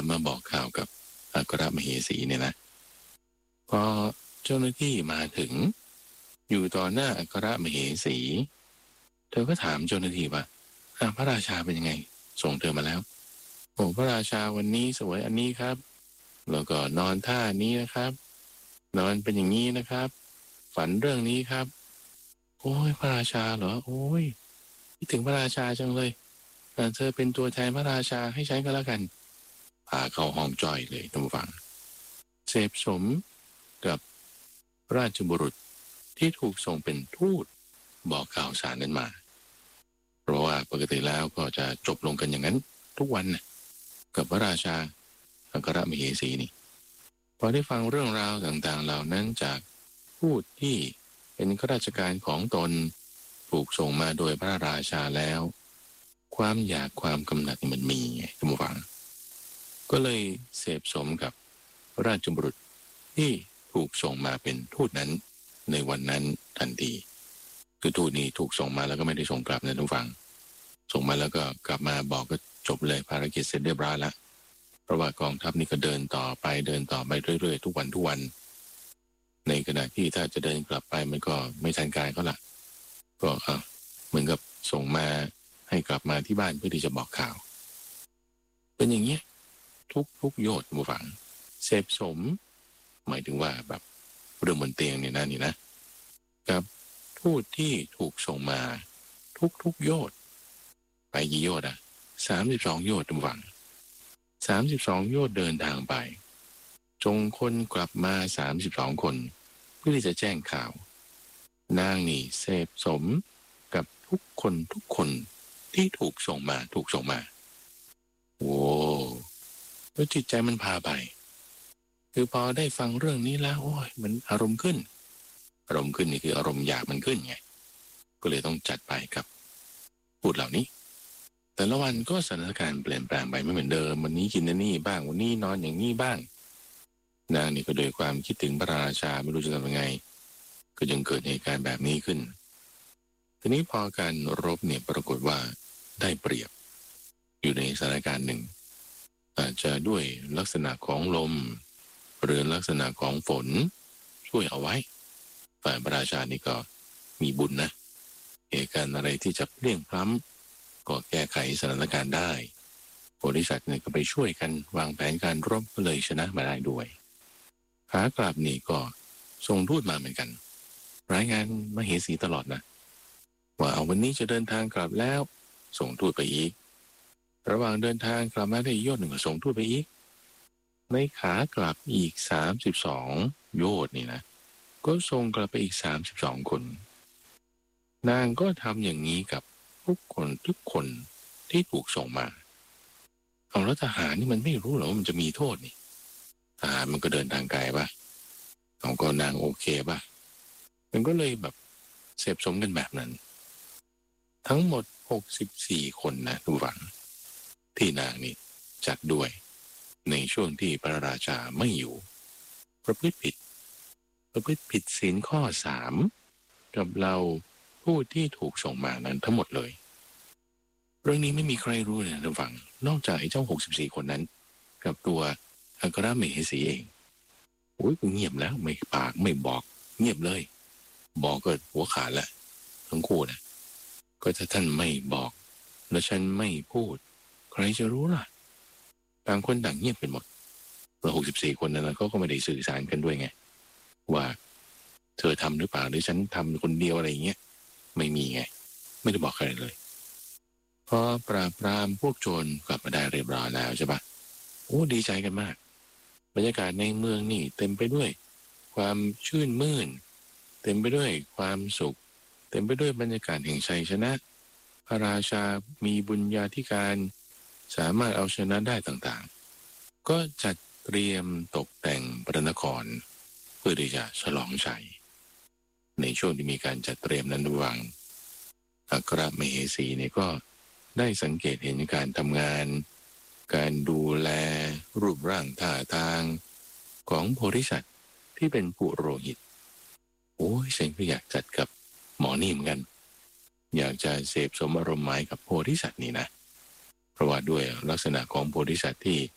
มาบอกข่าวกับอัครมเหสีเนี่ยนะพอเจ้าหน้าที่มาถึงอยู่ต่อหน้าอัครมเหสีเธอก็ถามเจ้าหน้าที่ว่าพระราชาเป็นยังไงส่งเธอมาแล้วโอ้พระราชาวันนี้สวยอันนี้ครับแล้วก็นอนท่านี้นะครับนอนเป็นอย่างนี้นะครับฝันเรื่องนี้ครับโอ้ยพระราชาเหรอโอ้ยคิดถึงพระราชาจังเลยเธอเป็นตัวแทนพระราชาให้ใช้ก็แล้วกันพาเข้าห้องจ้อยเลยท่านผู้ฟังเสพสมกับราชบุรุษที่ถูกส่งเป็นทูตบอกข่าวสารนั้นมาเพราะว่าปกติแล้วก็จะจบลงกันอย่างนั้นทุกวันนะกับพระราชาอัครมเหสีนี่พอได้ฟังเรื่องราวต่างๆเหล่านั้นจากทูตที่เป็นข้าราชการของตนถูกส่งมาโดยพระราชาแล้วความอยากความกำหนัดมันมีไงท่านผู้ฟังก็เลยเสพสมกับราชบุรุษที่ถูกส่งมาเป็นทูตนั้นในวันนั้นทันทีคือทูตนี้ถูกส่งมาแล้วก็ไม่ได้ส่งกลับนะท่านผู้ฟังส่งมาแล้วก็กลับมาบอกก็จบเลยภารกิจเสร็จเรียบร้อยแล้วเพราะว่ากองทัพนี่ก็เดินต่อไปเรื่อยๆทุกวันในขณะที่ถ้าจะเดินกลับไปมันก็ไม่ทันการเขาละก็เหมือนกับส่งมาให้กลับมาที่บ้านเพื่อที่จะบอกข่าวเป็นอย่างเงี้ยทุกโยชน์ผู้ฟังเสพสมหมายถึงว่าแบบเรื่องบนเตียงเนี่ยนะกับทูตที่ถูกส่งมาทุกโยชน์ไปกี่โยชน์32โยชน์ผู้ฟัง32โยชน์เดินทางไปจงคนกลับมา32คนเพื่อที่จะแจ้งข่าวนางนี่เสพสมกับทุกคนที่ถูกส่งมาโอ้แล้วจิตใจมันพาไปคือพอได้ฟังเรื่องนี้แล้วโอ้ยมันอารมณ์ขึ้นนี่คืออารมณ์อยากมันขึ้นไงก็เลยต้องจัดไปกับพูดเหล่านี้แต่ละวันก็สถานการณ์เปลี่ยนแปลงไปไม่เหมือนเดิมวันนี้กินอันนี้บ้างวันนี้นอนอย่างนี้บ้างนางนี่ก็โดยความคิดถึงพระราชาไม่รู้จะทำยังไงก็ยังเกิดเหตุการณ์แบบนี้ขึ้นทีนี้พอการรบเนี่ยปรากฏว่าได้เปรียบอยู่ในสถานการณ์หนึ่งอาจจะด้วยลักษณะของลมหรือลักษณะของฝนช่วยเอาไว้ฝ่ายพระราชานี่ก็มีบุญนะเหตุการณ์อะไรที่จะเลี่ยงพล้ำก็แก้ไขสถานการณ์ได้โพธิสัตว์เนี่ยก็ไปช่วยกันวางแผนการรบก็เลยชนะมาได้ด้วยขากลับนี่ก็ส่งทูตมาเหมือนกันรายงานมเหสีตลอดนะว่าเอาวันนี้จะเดินทางกลับแล้วส่งทูตไปอีกระหว่างเดินทางกลับมาได้โยชน์หนึ่งก็ส่งทูตไปอีกในขากลับอีก32โยชน์นี่นะก็ส่งกลับไปอีก32คนนางก็ทำอย่างนี้กับทุกคนที่ถูกส่งมาเอาแล้วทหารนี่มันไม่รู้หรอว่ามันจะมีโทษนี่ทหารมันก็เดินทางไกลป่ะเอาก็นางโอเคป่ะมันก็เลยแบบเสพสมกันแบบนั้นทั้งหมด64คนนะทุกฝังที่นางนี่จัดด้วยในช่วงที่พระราชาไม่อยู่ประพฤติผิดศีลข้อ3กับเราผู้ที่ถูกส่งมานั้นทั้งหมดเลยเรื่องนี้ไม่มีใครรู้เลยทุกฝังนอกจากไอ้เจ้า64คนนั้นกับตัวอัครมเหสีเองโอ้ยเงียบแล้วไม่ปากไม่บอกเงียบเลยบอกก็หัวขาดละทั้งคู่นะก็ถ้าท่านไม่บอกแล้วฉันไม่พูดใครจะรู้ล่ะต่างคนต่างเงียบเป็นหมดแล้ว64คนนั้นเขาก็ไม่ได้สื่อสารกันด้วยไงว่าเธอทำหรือเปล่าหรือฉันทำคนเดียวอะไรอย่างเงี้ยไม่มีไงไม่ได้บอกใครเลยพอปราบปรามพวกโจรกลับมาได้เรียบร้อยแล้วใช่ปะโอ้ดีใจกันมากบรรยากาศในเมืองนี่เต็มไปด้วยความชื่นมื่นเต็มไปด้วยความสุขเต็มไปด้วยบรรยากาศแห่งชัยชนะพระราชามีบุญญาธิการสามารถเอาชนะได้ต่างๆก็จัดเตรียมตกแต่งพระนครเพื่อที่จะฉลองชัยในช่วงที่มีการจัดเตรียมนั้นระหว่างอัครมเหสีเนี่ยก็ได้สังเกตเห็นการทำงานการดูแลรูปร่างท่าทางของโพธิสัตว์ที่เป็นปุโรหิตโอ้ยฉันก็อยากจัดกับหมอนี่เหมือนกันอยากจะเสพสมอารมณ์หมายกับโพธิสัตว์นี่นะเพราะว่าด้วยลักษณะของโพธิสัตว์ที่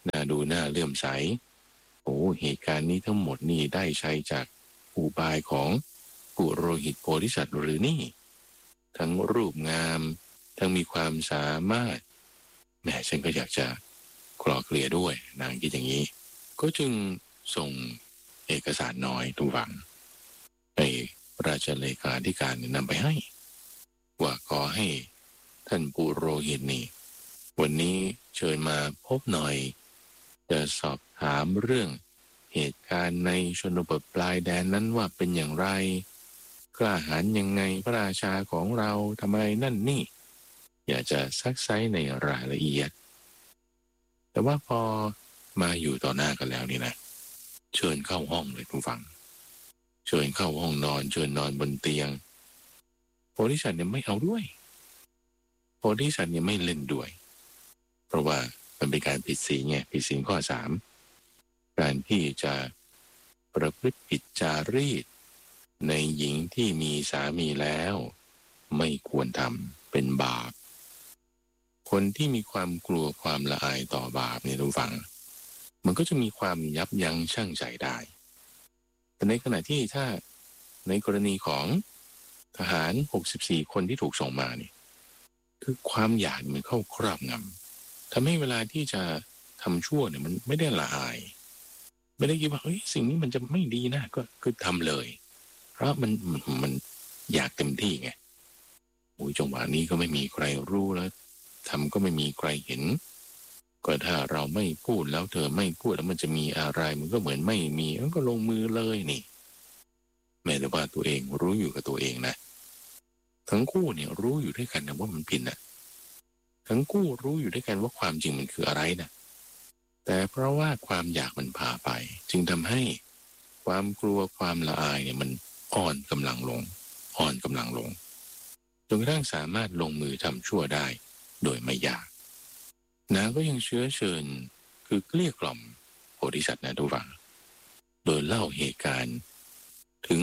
น่าดูน่าเลื่อมใสโอ้เหตุการณ์นี้ทั้งหมดนี่ได้ใช้จากอุบายของปุโรหิตโพธิสัตว์หรือนี่ทั้งรูปงามทั้งมีความสามารถแม่ฉันก็อยากจะคลอเคลียด้วยนางคิดอย่างนี้ก็จึงส่งเอกสารน้อยทุกฝังให้ราชเลขาธิการนำไปให้ว่าขอให้ท่านปุโรหิตนี่วันนี้เชิญมาพบหน่อยจะสอบถามเรื่องเหตุการณ์ในชนบทปลายแดนนั้นว่าเป็นอย่างไรกล้าหาญยังไงพระราชาของเราทำไมนั่นนี่อยากจะซักไซ้ในรายละเอียดแต่ว่าพอมาอยู่ต่อหน้ากันแล้วนี่นะเชิญเข้าห้องเลยทุกฝังเชิญเข้าห้องนอนเชิญนอนบนเตียงโพธิสัตว์เนี่ยไม่เอาด้วยโพธิสัตว์เนี่ยไม่เล่นด้วยเพราะว่ามันเป็นการผิดศีลไงผิดศีลข้อ3การที่จะประพฤติผิดจารีตในหญิงที่มีสามีแล้วไม่ควรทำเป็นบาปคนที่มีความกลัวความละอายต่อบาปเนี่ยทุกฝังมันก็จะมีความยับยั้งชั่งใจได้แต่ในขณะที่ถ้าในกรณีของทหาร64คนที่ถูกส่งมานี่คือความอยากมันเข้าครอบงำทำให้เวลาที่จะทำชั่วเนี่ยมันไม่ได้ละอายไม่ได้คิดว่าเฮ้ยสิ่งนี้มันจะไม่ดีนะก็คือทำเลยเพราะมันอยากเต็มที่ไงโอ้ยจังหวะนี้ก็ไม่มีใครรู้แล้วทำก็ไม่มีใครเห็นก็ถ้าเราไม่พูดแล้วเธอไม่พูดแล้วมันจะมีอะไรมันก็เหมือนไม่มีมันก็ลงมือเลยนี่แม้แต่ว่าตัวเองรู้อยู่กับตัวเองนะทั้งคู่เนี่ยรู้อยู่ด้วยกันนะว่ามันผิดนะทั้งคู่รู้อยู่ด้วยกันว่าความจริงมันคืออะไรนะแต่เพราะว่าความอยากมันพาไปจึงทำให้ความกลัวความละอายเนี่ยมันอ่อนกำลังลงจนกระทั่งสามารถลงมือทำชั่วได้โดยไม่ยากนางก็ยังเชื้อเชิญคือเกลี้ยกล่อมโพธิสัตว์นะทุกฝังโดยเล่าเหตุการณ์ถึง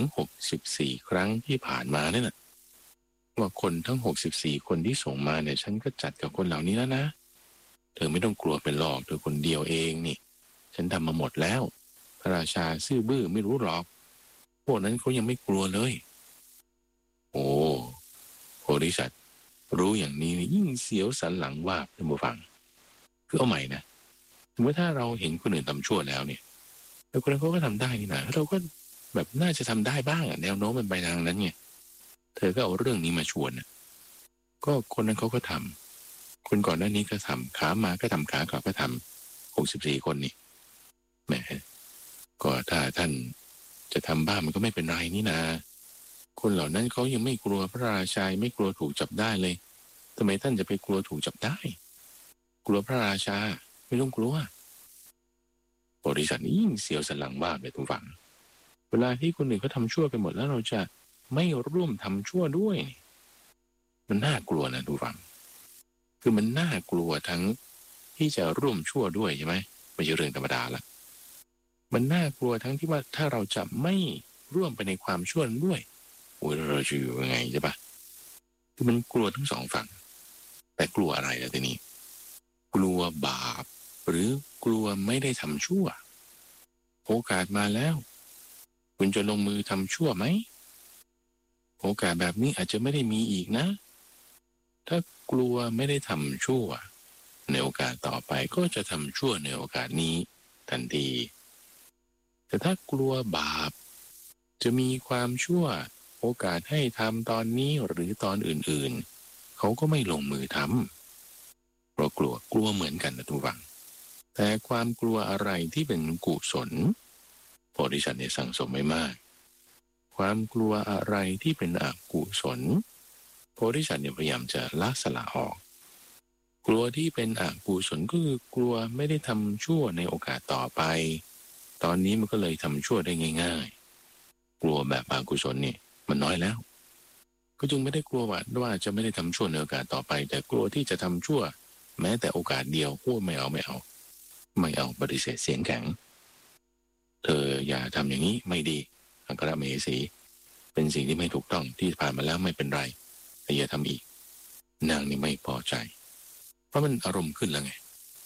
64ครั้งที่ผ่านมาเนี่ยนะว่าคนทั้ง64คนที่ส่งมาเนี่ยฉันก็จัดกับคนเหล่านี้แล้วนะเธอไม่ต้องกลัวเป็นหลอกเธอคนเดียวเองนี่ฉันทำมาหมดแล้วพระราชาซื่อบื้อไม่รู้หรอกพวกนั้นเขายังไม่กลัวเลยโอ้โพธิสัตว์รู้อย่างนี้ยิ่งเสียวสันหลังว่าท่านผู้ฟังคือเอาใหม่นะสมมติถ้าเราเห็นคนอื่นทำชั่วแล้วเนี่ยแล้วคนนั้นเขาก็ทำได้นี่นะเราก็แบบน่าจะทำได้บ้างแนวโน้มมันไปทางนั้นไงเธอก็เอาเรื่องนี้มาชวนก็คนนั้นเขาก็ทำคนก่อนหน้านี้ก็ทำขามาก็ทำขากลับก็ทำ64คนนี่แหมก็ถ้าท่านจะทำบ้างมันก็ไม่เป็นไรนี่นะคนเหล่านั้นเขายังไม่กลัวพระราชาไม่กลัวถูกจับได้เลยทำไมท่านจะไปกลัวถูกจับได้กลัวพระราชาไม่ต้องกลัวบริษัทนี้ยิ่งเสียวสันหลังว่าไปทุกฝั่งเวลาที่คนอื่นเขาทำชั่วไปหมดแล้วเราจะไม่ร่วมทำชั่วด้วยมันน่ากลัวนะทุกฝั่งคือมันน่ากลัวทั้งที่จะร่วมชั่วด้วยใช่ไหมไม่ใช่เรื่องธรรมดาละมันน่ากลัวทั้งที่ว่าถ้าเราจะไม่ร่วมไปในความชั่วด้วยโอ้ยเราจะอยู่ยังไงใช่ปะคือมันกลัวทั้งสองฝั่งแต่กลัวอะไรล่ะทีนี้กลัวบาปหรือกลัวไม่ได้ทำชั่วโอกาสมาแล้วคุณจะลงมือทำชั่วไหมโอกาสแบบนี้อาจจะไม่ได้มีอีกนะถ้ากลัวไม่ได้ทำชั่วในโอกาสต่อไปก็จะทำชั่วในโอกาสนี้ทันทีแต่ถ้ากลัวบาปจะมีความชั่วโอกาสให้ทำตอนนี้หรือตอนอื่นๆเขาก็ไม่ลงมือทำเพราะกลัวเหมือนกันนะทุกฝังแต่ความกลัวอะไรที่เป็นกุศลโพธิสัตว์เนี่ยสั่งสมไม่มากความกลัวอะไรที่เป็นอกุศลโพธิสัตว์เนี่ยพยายามจะละสละออกกลัวที่เป็นอกุศลก็คือกลัวไม่ได้ทำชั่วในโอกาสต่อไปตอนนี้มันก็เลยทำชั่วได้ง่ายๆกลัวแบบอกุศลเนี่ยมันน้อยแล้วก็จึงไม่ได้กลัวว่าจะไม่ได้ทำชั่วในโอกาสต่อไปแต่กลัวที่จะทำชั่วแม้แต่โอกาสเดียวพูดไม่เอาปฏิเสธเสียงแข็งเธออย่าทำอย่างนี้ไม่ดีอัครมเหสีเป็นสิ่งที่ไม่ถูกต้องที่ผ่านมาแล้วไม่เป็นไรแต่อย่าทำอีกนางนี่ไม่พอใจเพราะมันอารมณ์ขึ้นแล้วไง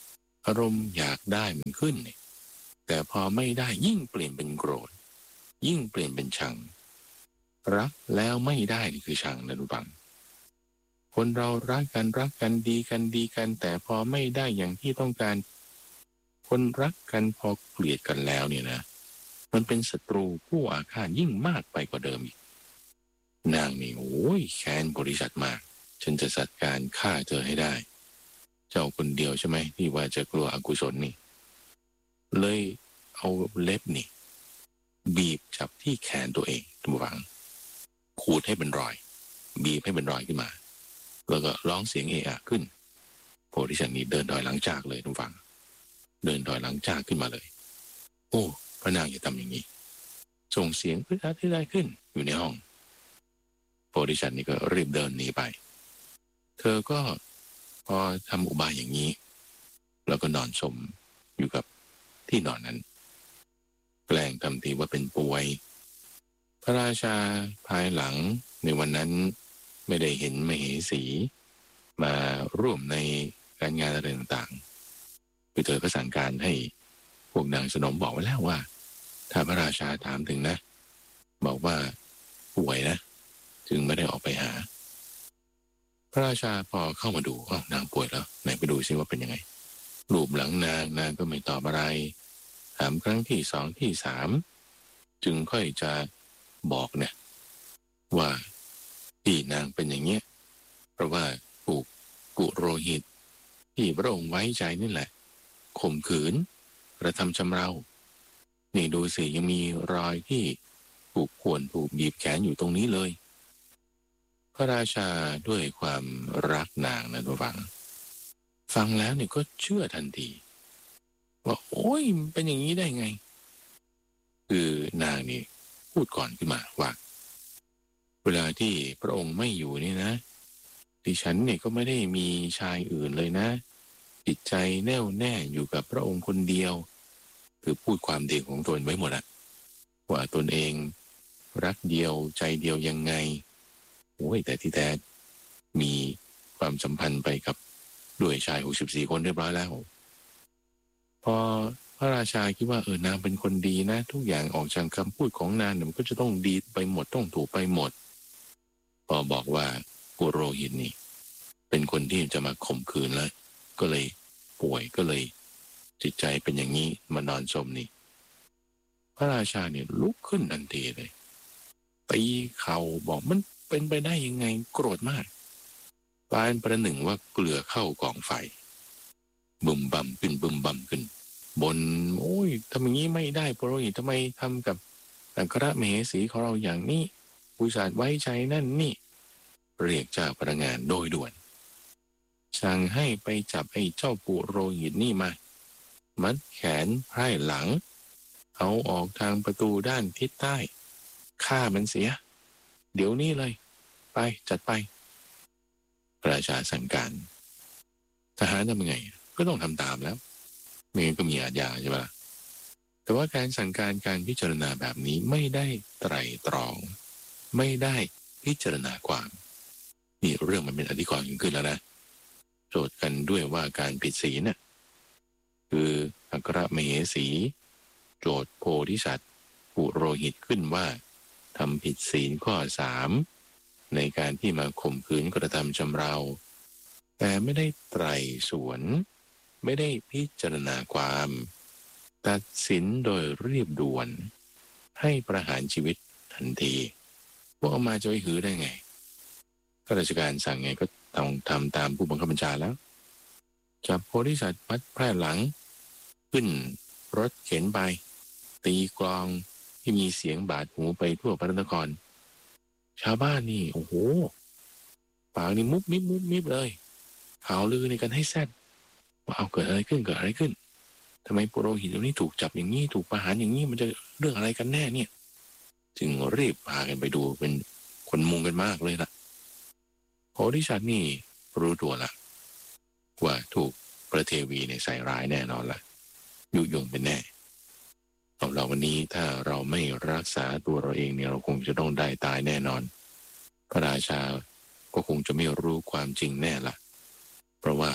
อารมณ์อยากได้มันขึ้นเนี่ยแต่พอไม่ได้ยิ่งเปลี่ยนเป็นโกรธยิ่งเปลี่ยนเป็นชังรักแล้วไม่ได้นี่คือชังนะทุกท่านคนเรารักกันดีกันแต่พอไม่ได้อย่างที่ต้องการคนรักกันพอเกลียดกันแล้วเนี่ยนะมันเป็นศัตรูผู้อาฆาตยิ่งมากไปกว่าเดิมอีกนางนี่โอ้ยแค้นบริษัทมากฉันจะจัดการฆ่าเธอให้ได้เจ้าคนเดียวใช่ไหมที่ว่าจะกลัวอกุศลนี่เลยเอาเล็บนี่บีบจับที่แขนตัวเองทุกฝังขูดให้เป็นรอยบีบให้เป็นรอยขึ้นมาแล้วก็ร้องเสียงเอะอะขึ้นโพธิสัตว์นี่เดินถอยหลังจากเลยทุกฝังเดินถอยหลังจากขึ้นมาเลยโอ้พระนางอย่าทำอย่างนี้ส่งเสียงพึ่งที่ได้ขึ้นอยู่ในห้องโพธิสัตว์นี่ก็รีบเดินหนีไปเธอก็พอทำอุบายอย่างนี้แล้วก็นอนสมอยู่กับที่นอนนั้นแกล้งทำทีว่าเป็นป่วยพระราชาภายหลังในวันนั้นไม่ได้เห็นมเหสีมาร่วมในการงานอะไรต่างๆคือเธอก็สั่งการให้พวกนางสนมบอกไว้แล้วว่าถ้าพระราชาถามถึงนะบอกว่าป่วยนะจึงไม่ได้ออกไปหาพระราชาพอเข้ามาดูนางป่วยแล้วไหนไปดูซิว่าเป็นยังไงรูปหลังนางก็ไม่ตอบอะไรถามครั้งที่สองที่สามจึงค่อยจะบอกเนี่ยว่าที่นางเป็นอย่างเงี้ยเพราะว่าถูกกุโรหิตที่พระองค์ไว้ใจนี่แหละข่มขืนกระทำชำเรานี่ดูสิยังมีรอยที่ถูกข่วนถูกบีบแขนอยู่ตรงนี้เลยพระราชาด้วยความรักนางนะทุกฟังแล้วเนี่ยก็เชื่อทันทีว่าโอ้ยเป็นอย่างนี้ได้ไงคือนางนี่พูดก่อนขึ้นมาว่าเวลาที่พระองค์ไม่อยู่นี่นะดิฉันเนี่ยก็ไม่ได้มีชายอื่นเลยนะจิตใจแน่วแน่อยู่กับพระองค์คนเดียวคือพูดความดีของตนไว้หมดอะว่าตนเองรักเดียวใจเดียวยังไงโอ้ยแต่ที่แท้มีความสัมพันธ์ไปกับด้วยชาย64คนเรียบร้อยแล้วพอพระราชาคิดว่านางเป็นคนดีนะทุกอย่างออกจากคำพูดของนางมันก็จะต้องดีไปหมดต้องถูกไปหมดพอบอกว่ากุโรหิตนี่เป็นคนที่จะมาข่มขืนแล้วก็เลยป่วยก็เลยจิตใจเป็นอย่างนี้มานอนสมนี่พระราชาเนี่ยลุกขึ้นทันทีเลยตีเข่าบอกมันเป็นไปได้ยังไงโกรธมากปานประหนึ่งว่าเกลือเข้ากองไฟบึมบั่มขึ้นบึมบั่มขึ้นบนโอ้ยทำอย่างนี้ไม่ได้โปรหิตทำไมทำกับอัครมเหสีของเราอย่างนี้อุตส่าห์ไว้ใจนั่นนี่เรียกเจ้าพนักงานโดยด่วนสั่งให้ไปจับไอ้เจ้าปุโรหิตนี่มามัดแขนไพร่หลังเอาออกทางประตูด้านทิศใต้ฆ่ามันเสียเดี๋ยวนี้เลยไปจัดไปราชาสั่งการทหารทำยังไงก็ต้องทำตามแล้วไม่งั้นก็มีอาญาใช่ปะแต่ว่าการสั่งการการพิจารณาแบบนี้ไม่ได้ไตร่ตรองไม่ได้พิจารณาความนี่เรื่องมันเป็นอธิกรณ์ขึ้นแล้วนะโจทย์กันด้วยว่าการผิดศีลน่ะคืออัครมเหสีโจทย์โพธิสัตว์ปุโรหิตขึ้นว่าทำผิดศีลข้อ3ในการที่มาข่มขืนกระทำชำเราแต่ไม่ได้ไตร่สวนไม่ได้พิจารณาความตัดสินโดยรีบด่วนให้ประหารชีวิตทันทีพวกเอามาจะไปหือได้ไงข้าราชการสั่งไงก็ต้องทำตามผู้บังคับบัญชาแล้วจับโพธิสัตว์มัดแพร่หลังขึ้นรถเข็นไปตีกลองที่มีเสียงบาดหูไปทั่วพระนครชาวบ้านนี่โอ้โหปากนี่มุบมิบเลยข่าวลือในกันให้แซดว่าเอาเกิดอะไรขึ้นทำไมปุโรหิตตัวนี้ถูกจับอย่างนี้ถูกประหารอย่างนี้มันจะเรื่องอะไรกันแน่เนี่ยจึงรีบพากันไปดูเป็นคนมุงกันมากเลยล่ะโพธิสัตว์นี่รู้ตัวละว่าถูกพระเทวีในใส่ร้ายแน่นอนละยุยงเป็นแน่เอาเราวันนี้ถ้าเราไม่รักษาตัวเราเองเนี่ยเราคงจะต้องได้ตายแน่นอนพระราชาก็คงจะไม่รู้ความจริงแน่ละเพราะว่า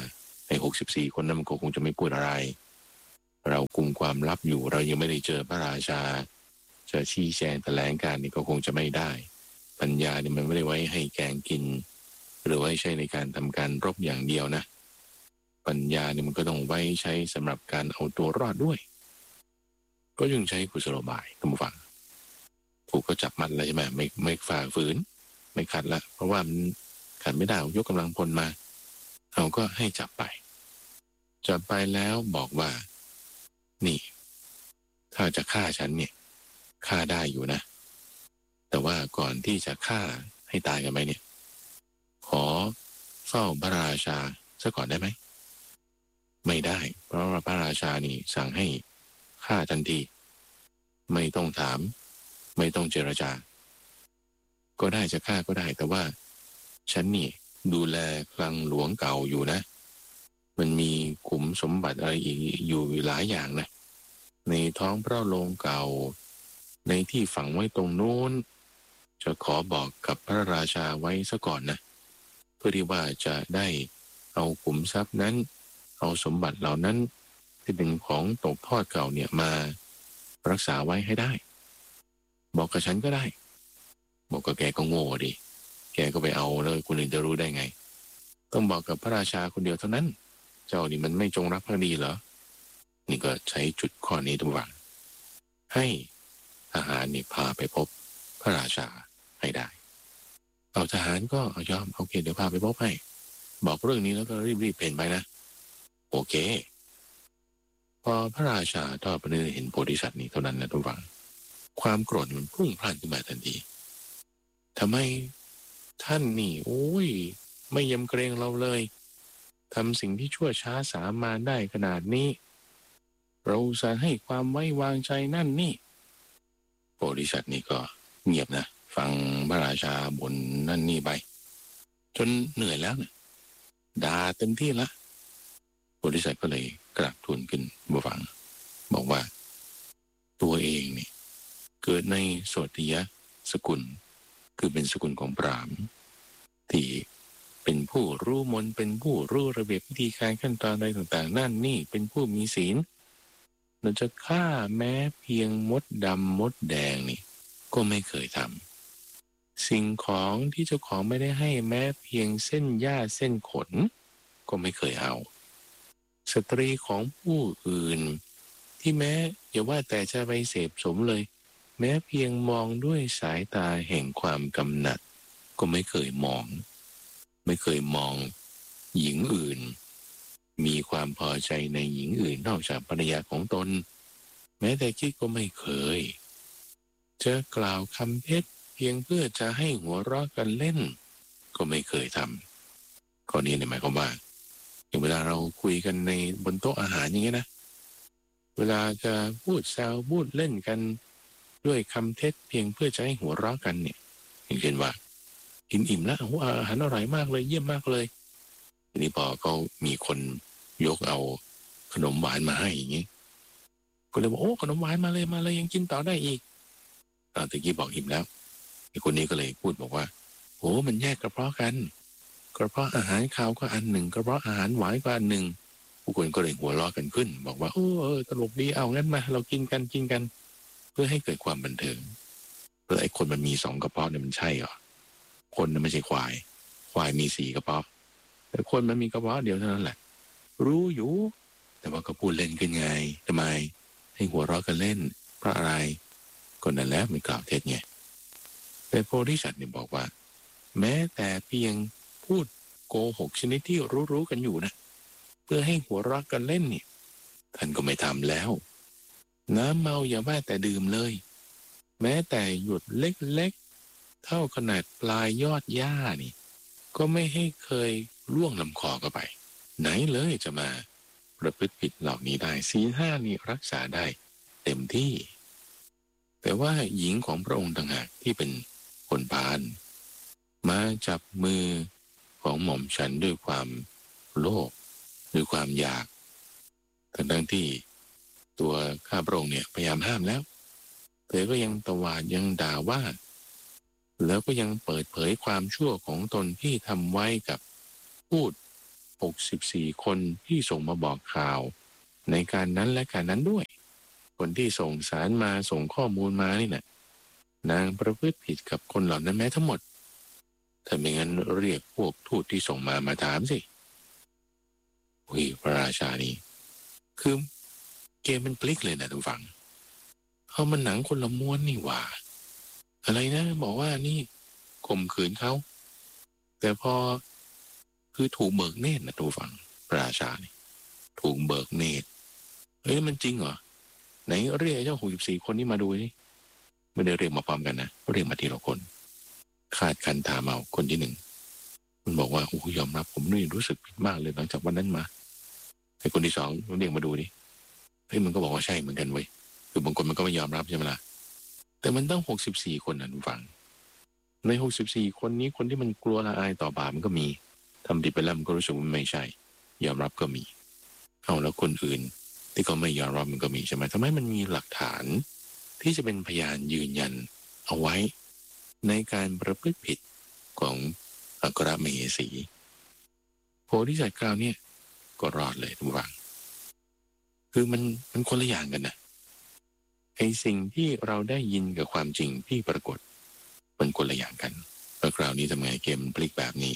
ไอ้64 คนนั้นมันก็คงจะไม่พูดอะไรเรากุมความลับอยู่เรายังไม่ได้เจอพระราชาจะชี้แจงแถลงการนี่ก็คงจะไม่ได้ปัญญานี่มันไม่ได้ไว้ให้แกงกินหรือว่าใช้ในการทำการรบอย่างเดียวนะปัญญาเนี่ยมันก็ต้องไว้ใช้สำหรับการเอาตัวรอดด้วยก็ยังใช้กุศโลบายท่านผู้ฟังถูกก็จับมันเลยใช่ไหมไม่ฝ่าฝืนไม่ขัดละเพราะว่ามันขัดไม่ได้ยกกำลังพลมาเราก็ให้จับไปแล้วบอกว่านี่ถ้าจะฆ่าฉันเนี่ยฆ่าได้อยู่นะแต่ว่าก่อนที่จะฆ่าให้ตายกันไหมเนี่ยขอเฝ้าพระราชาซะก่อนได้ไหมไม่ได้เพราะว่าพระราชานี่สั่งให้ฆ่าทันทีไม่ต้องถามไม่ต้องเจรจาก็ได้จะฆ่าก็ได้แต่ว่าฉันนี่ดูแลคลังหลวงเก่าอยู่นะมันมีขุมสมบัติอะไรอีกอยู่หลายอย่างนะในท้องพระโรงเก่าในที่ฝังไว้ตรงโน้นจะขอบอกกับพระราชาไว้ซะก่อนนะเพื่อที่ว่าจะได้เอาขุมทรัพย์นั้นเอาสมบัติเหล่านั้นที่เป็นของตกทอดเก่าเนี่ยมารักษาไว้ให้ได้บอกกับฉันก็ได้บอกกับแกก็โง่ดิแกก็ไปเอาแล้วคนอื่นจะรู้ได้ไงต้องบอกกับพระราชาคนเดียวเท่านั้นเจ้านี่มันไม่จงรักภักดีเหรอนี่ก็ใช้จุดข้อนี้ตัวอย่างให้ทหารนี่พาไปพบพระราชาให้ได้เอาทหารก็ยอมโอเคเดี๋ยวพาไปพบให้บอกเรื่องนี้แล้วก็รีบเพ่นไปนะโอเคพอพระราชาทอดพระเนตรเห็นโพธิสัตว์นี้เท่านั้นนะทุกฝังความโกรธมันพุ่งพล่านขึ้นมาทันทีทำไมท่านนี่โอ้ยไม่ยำเกรงเราเลยทำสิ่งที่ชั่วช้าสามานได้ขนาดนี้เราจะให้ความไว้วางใจนั่นนี่โพธิสัตว์นี่ก็เงียบนะฟังพระราชาบ่นนั่นนี่ไปจนเหนื่อยแล้วเนี่ยด่าเต็มที่ละโพธิสัตว์ก็เลยกราบทูลขึ้นมาฟังบอกว่าตัวเองนี่เกิดในโสติยสกุลคือเป็นสกุลของพราหมณ์ที่เป็นผู้รู้มนเป็นผู้รู้ระเบียบวิธีการขั้นตอนอะไรต่างๆนั่นนี่เป็นผู้มีศีลเราจะฆ่าแม้เพียงมดดำมดแดงนี่ก็ไม่เคยทำสิ่งของที่เจ้าของไม่ได้ให้แม้เพียงเส้นหญ้าเส้นขนก็ไม่เคยเอาสตรีของผู้อื่นที่แม้อย่าว่าแต่จะไปเสพสมเลยแม้เพียงมองด้วยสายตาแห่งความกำหนัดก็ไม่เคยมองหญิงอื่นมีความพอใจในหญิงอื่นนอกจากภรรยาของตนแม้แต่คิดก็ไม่เคยจะกล่าวคำเท็จเพียงเพื่อจะให้หัวเราะกันเล่นก็ไม่เคยทำข้อนี้หมายความว่าอย่างเวลาเราคุยกันในบนโต๊ะอาหารอย่างเงี้ยนะเวลาจะพูดแซวพูดเล่นกันด้วยคำเท็จเพียงเพื่อจะให้หัวเราะกันเนี่ยอย่างเช่นว่ากินอิ่มแล้วอาหารอร่อยมากเลยเยี่ยมมากเลยทีนี้พอเขามีคนยกเอาขนมหวานมาให้อย่างนี้ก็เลยบอกโอ้ขนมหวานมาเลยยังกินต่อได้อีกตะกี้บอกอิ่มแล้วไอ้คนนี้ก็เลยพูดบอกว่าโอ้มันแยกกระเพาะกันกระเพาะอาหารคาวก็อันหนึ่งกระเพาะอาหารหวานก็อันหนึ่งผู้คนก็เลยหัวเราะกันขึ้นบอกว่าโอ้ตลกดีเอางั้นมาเรากินกันเพื่อให้เกิดความบันเทิงไอ้คนมันมี2 กระเพาะเนี่ยมันใช่เหรอคนมันไม่ใช่ควายมี4 กระเพาะแต่คนมันมีกระเพาะเดียวเท่านั้นแหละรู้อยู่แต่ว่าก็พูดเล่นกันไงทำไมให้หัวเราะกันเล่นเพราะอะไรคนนั้นแล้วมันกล่าวเท็จไงแต่โพธิสัตว์เนี่ยบอกว่าแม้แต่เพียงพูดโกหกชนิดที่รู้กันอยู่นะเพื่อให้หัวเราะกันเล่นเนี่ยท่านก็ไม่ทำแล้วน้ำเมาอย่าว่าแต่ดื่มเลยแม้แต่หยดเล็กๆเท่าขนาดปลายยอดหญ้านี่ก็ไม่ให้เคยล่วงลำคอเข้าไปไหนเลยจะมาประพฤติผิดเหล่านี้ได้ศีล 5นี่รักษาได้เต็มที่แต่ว่าหญิงของพระองค์ต่างหากที่เป็นคนพาลมาจับมือของหม่อมฉันด้วยความโลภด้วยความอยากทั้งที่ตัวข้าพระองค์เนี่ยพยายามห้ามแล้วเธอก็ยังตวาดยังด่าว่าแล้วก็ยังเปิดเผยความชั่วของตนที่ทำไว้กับพูด 64คนที่ส่งมาบอกข่าวในการนั้นและการนั้นด้วยคนที่ส่งสารมาส่งข้อมูลมานี่นะนางประพฤติผิดกับคนเหล่านั้นแม้ทั้งหมดถ้าไม่งั้นเรียกพวกทูตที่ส่งมาถามสิพระราชานี่คือเกมมันพลิกเลยนะทุกฝั่งเอามันหนังคนละม้วนนี่หว่าอะไรนะบอกว่านี่ข่มขืนเขาแต่พอคือถูกเบิกเนตรนะทุกฝั่งพระราชานี่ถูกเบิกเนตรมันจริงเหรอไหนเรียกเจ้า64คนนี้มาดูนี่ไม่ได้เรียกมาพร้อมกันนะเรียกมาทีละคนคาดคันถามเอาคนที่หนึ่งมันบอกว่าโอ้ยอมรับผมนี่รู้สึกผิดมากเลยหลังจากวันนั้นมาไอ้คนที่สองเรียกมาดูดิมันก็บอกว่าใช่เหมือนกันเว้ยคือบางคนมันก็ไม่ยอมรับใช่ไหมล่ะแต่มันต้อง64คนนะทุกฝั่งใน64คนนี้คนที่มันกลัวละอายต่อบาปมันก็มีทำผิดไปแล้วมันก็รู้สึกว่าไม่ใช่ยอมรับก็มีเอาแล้วคนอื่นที่เขาไม่ยอมรับมันก็มีใช่ไหมทำไมมันมีหลักฐานที่จะเป็นพยานยืนยันเอาไว้ในการประพฤติผิดของอัครมเหสีโพธิสัตว์คราวนี้ก็รอดเลยทุกฝั่งคือมันคนละอย่างกันนะไอ้สิ่งที่เราได้ยินกับความจริงที่ปรากฏมันคนละอย่างกันแล้วคราวนี้ทำไงเกมพลิกแบบนี้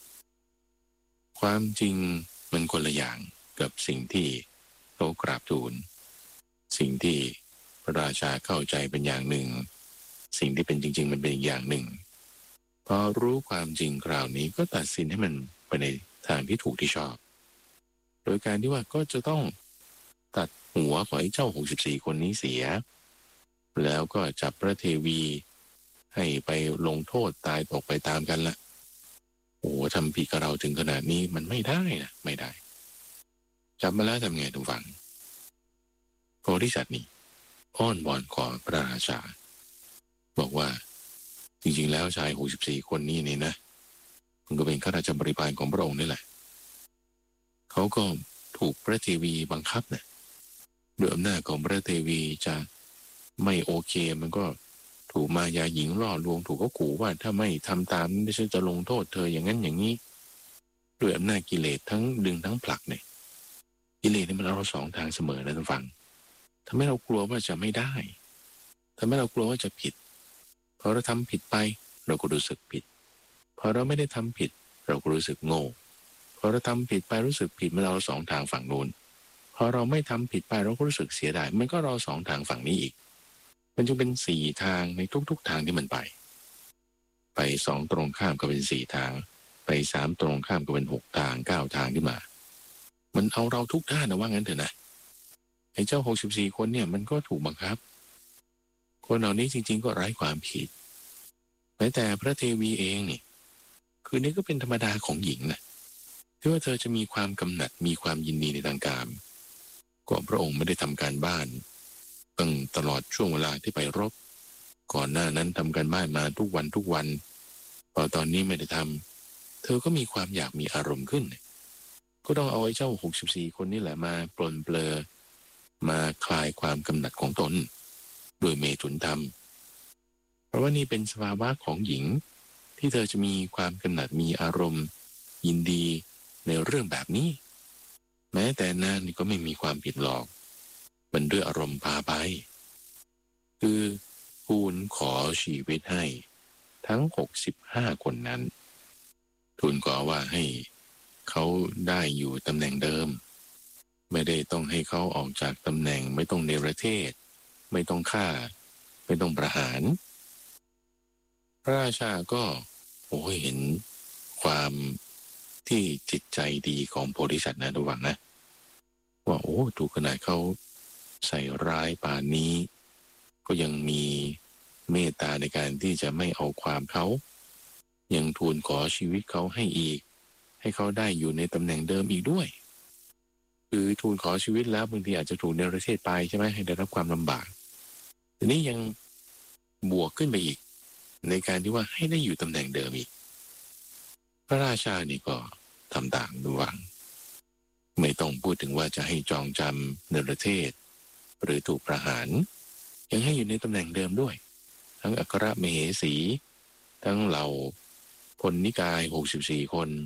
ความจริงมันคนละอย่างกับสิ่งที่เขากราบทูลสิ่งที่พระราชาเข้าใจเป็นอย่างหนึ่งสิ่งที่เป็นจริงๆมันเป็นอีกอย่างหนึ่งพอรู้ความจริงคราวนี้ก็ตัดสินให้มันไปในทางที่ถูกที่ชอบโดยการที่ว่าก็จะต้องตัดหัวของไอ้เจ้า64คนนี้เสียแล้วก็จับพระเทวีให้ไปลงโทษตายตกไปตามกันละทำผิดกับเราถึงขนาดนี้มันไม่ได้นะไม่ได้จับมาแล้วทำไงทุกฝั่งโพธิสัตว์นี่อ้อนวอนขอพระราชาบอกว่าจริงๆแล้วชาย64คนนี้นี่นะมันก็เป็นข้าราชบริพารของพระองค์นี่แหละเขาก็ถูกพระเทวีบังคับนะด้วยอำนาจของพระเทวีจะไม่โอเคมันก็ถูกมายาหญิงล่อลวงถูกเขาขู่ว่าถ้าไม่ทำตามนี้ฉันจะลงโทษเธออย่างนั้นอย่างนี้ด้วยอำนาจกิเลสทั้งดึงทั้งผลักเนี่ยกิเลสนี่มันเอาเราสองทางเสมอนะท่านฟังทำให้เรากลัวว่าจะไม่ได้ทำให้เรากลัวว่าจะผิดพอเราทำผิดไปเราก็รู้สึกผิดพอเราไม่ได้ทำผิดเราก็รู้สึกโง่พอเราทำผิดไปรู้สึกผิดมันเราสองทางฝั่งนู้นพอเราไม่ทำผิดไปเราก็รู้สึกเสียดายมันก็เราสองทางฝั่งนี้อีกมันจึงเป็นสี่ทางในทุกๆทางที่มันไปสองตรงข้ามก็เป็นสี่ทางไปสามตรงข้ามก็เป็น6ทาง9ทางขึ้นมามันเอาเราทุกด้านนะว่างั้นเถอะนะไอ้เจ้า64คนเนี่ยมันก็ถูกบังคับคนเหล่านี้จริงๆก็ไร้ความผิดแม้แต่พระเทวีเองนี่คือนี่ก็เป็นธรรมดาของหญิงนะที่ว่าเธอจะมีความกำหนัดมีความยินดีในทางกามก็พระองค์ไม่ได้ทำการบ้านตั้งตลอดช่วงเวลาที่ไปรบก่อนหน้านั้นทำการบ้านมาทุกวันพอตอนนี้ไม่ได้ทำเธอก็มีความอยากมีอารมณ์ขึ้นก็ต้องเอาไอ้เจ้า64คนนี่แหละมาปลนเปลือมาคลายความกำหนัดของตนด้วยเมถุนธรรมเพราะว่านี่เป็นสภาวะของหญิงที่เธอจะมีความกำหนัดมีอารมณ์ยินดีในเรื่องแบบนี้แม้แต่นางนี่ก็ไม่มีความผิดหรอกมันด้วยอารมณ์พาไปคือทูลขอชีวิตให้ทั้ง65คนนั้นทูลขอว่าให้เขาได้อยู่ตำแหน่งเดิมไม่ได้ต้องให้เขาออกจากตำแหน่งไม่ต้องเนรเทศไม่ต้องฆ่าไม่ต้องประหารพระราชาก็เห็นความที่จิตใจดีของโพธิสัตว์นะระวังนะว่าถูกขนาดเขาใส่ร้ายป่านนี้ก็ยังมีเมตตาในการที่จะไม่เอาความเขายังทูลขอชีวิตเขาให้อีกให้เขาได้อยู่ในตำแหน่งเดิมอีกด้วยคือทูลขอชีวิตแล้วบางทีอาจจะถูกเนรเทศไปใช่ไหมให้ได้รับความลำบากทีนี้ยังบวกขึ้นไปอีกในการที่ว่าให้ได้อยู่ตำแหน่งเดิมอีกพระราชานี่ก็ทำต่างระวังไม่ต้องพูดถึงว่าจะให้จองจำเนรเทศหรือถูกประหารยังให้อยู่ในตำแหน่งเดิมด้วยทั้งอัครมเหสีทั้งเหล่าพลนิกาย64คน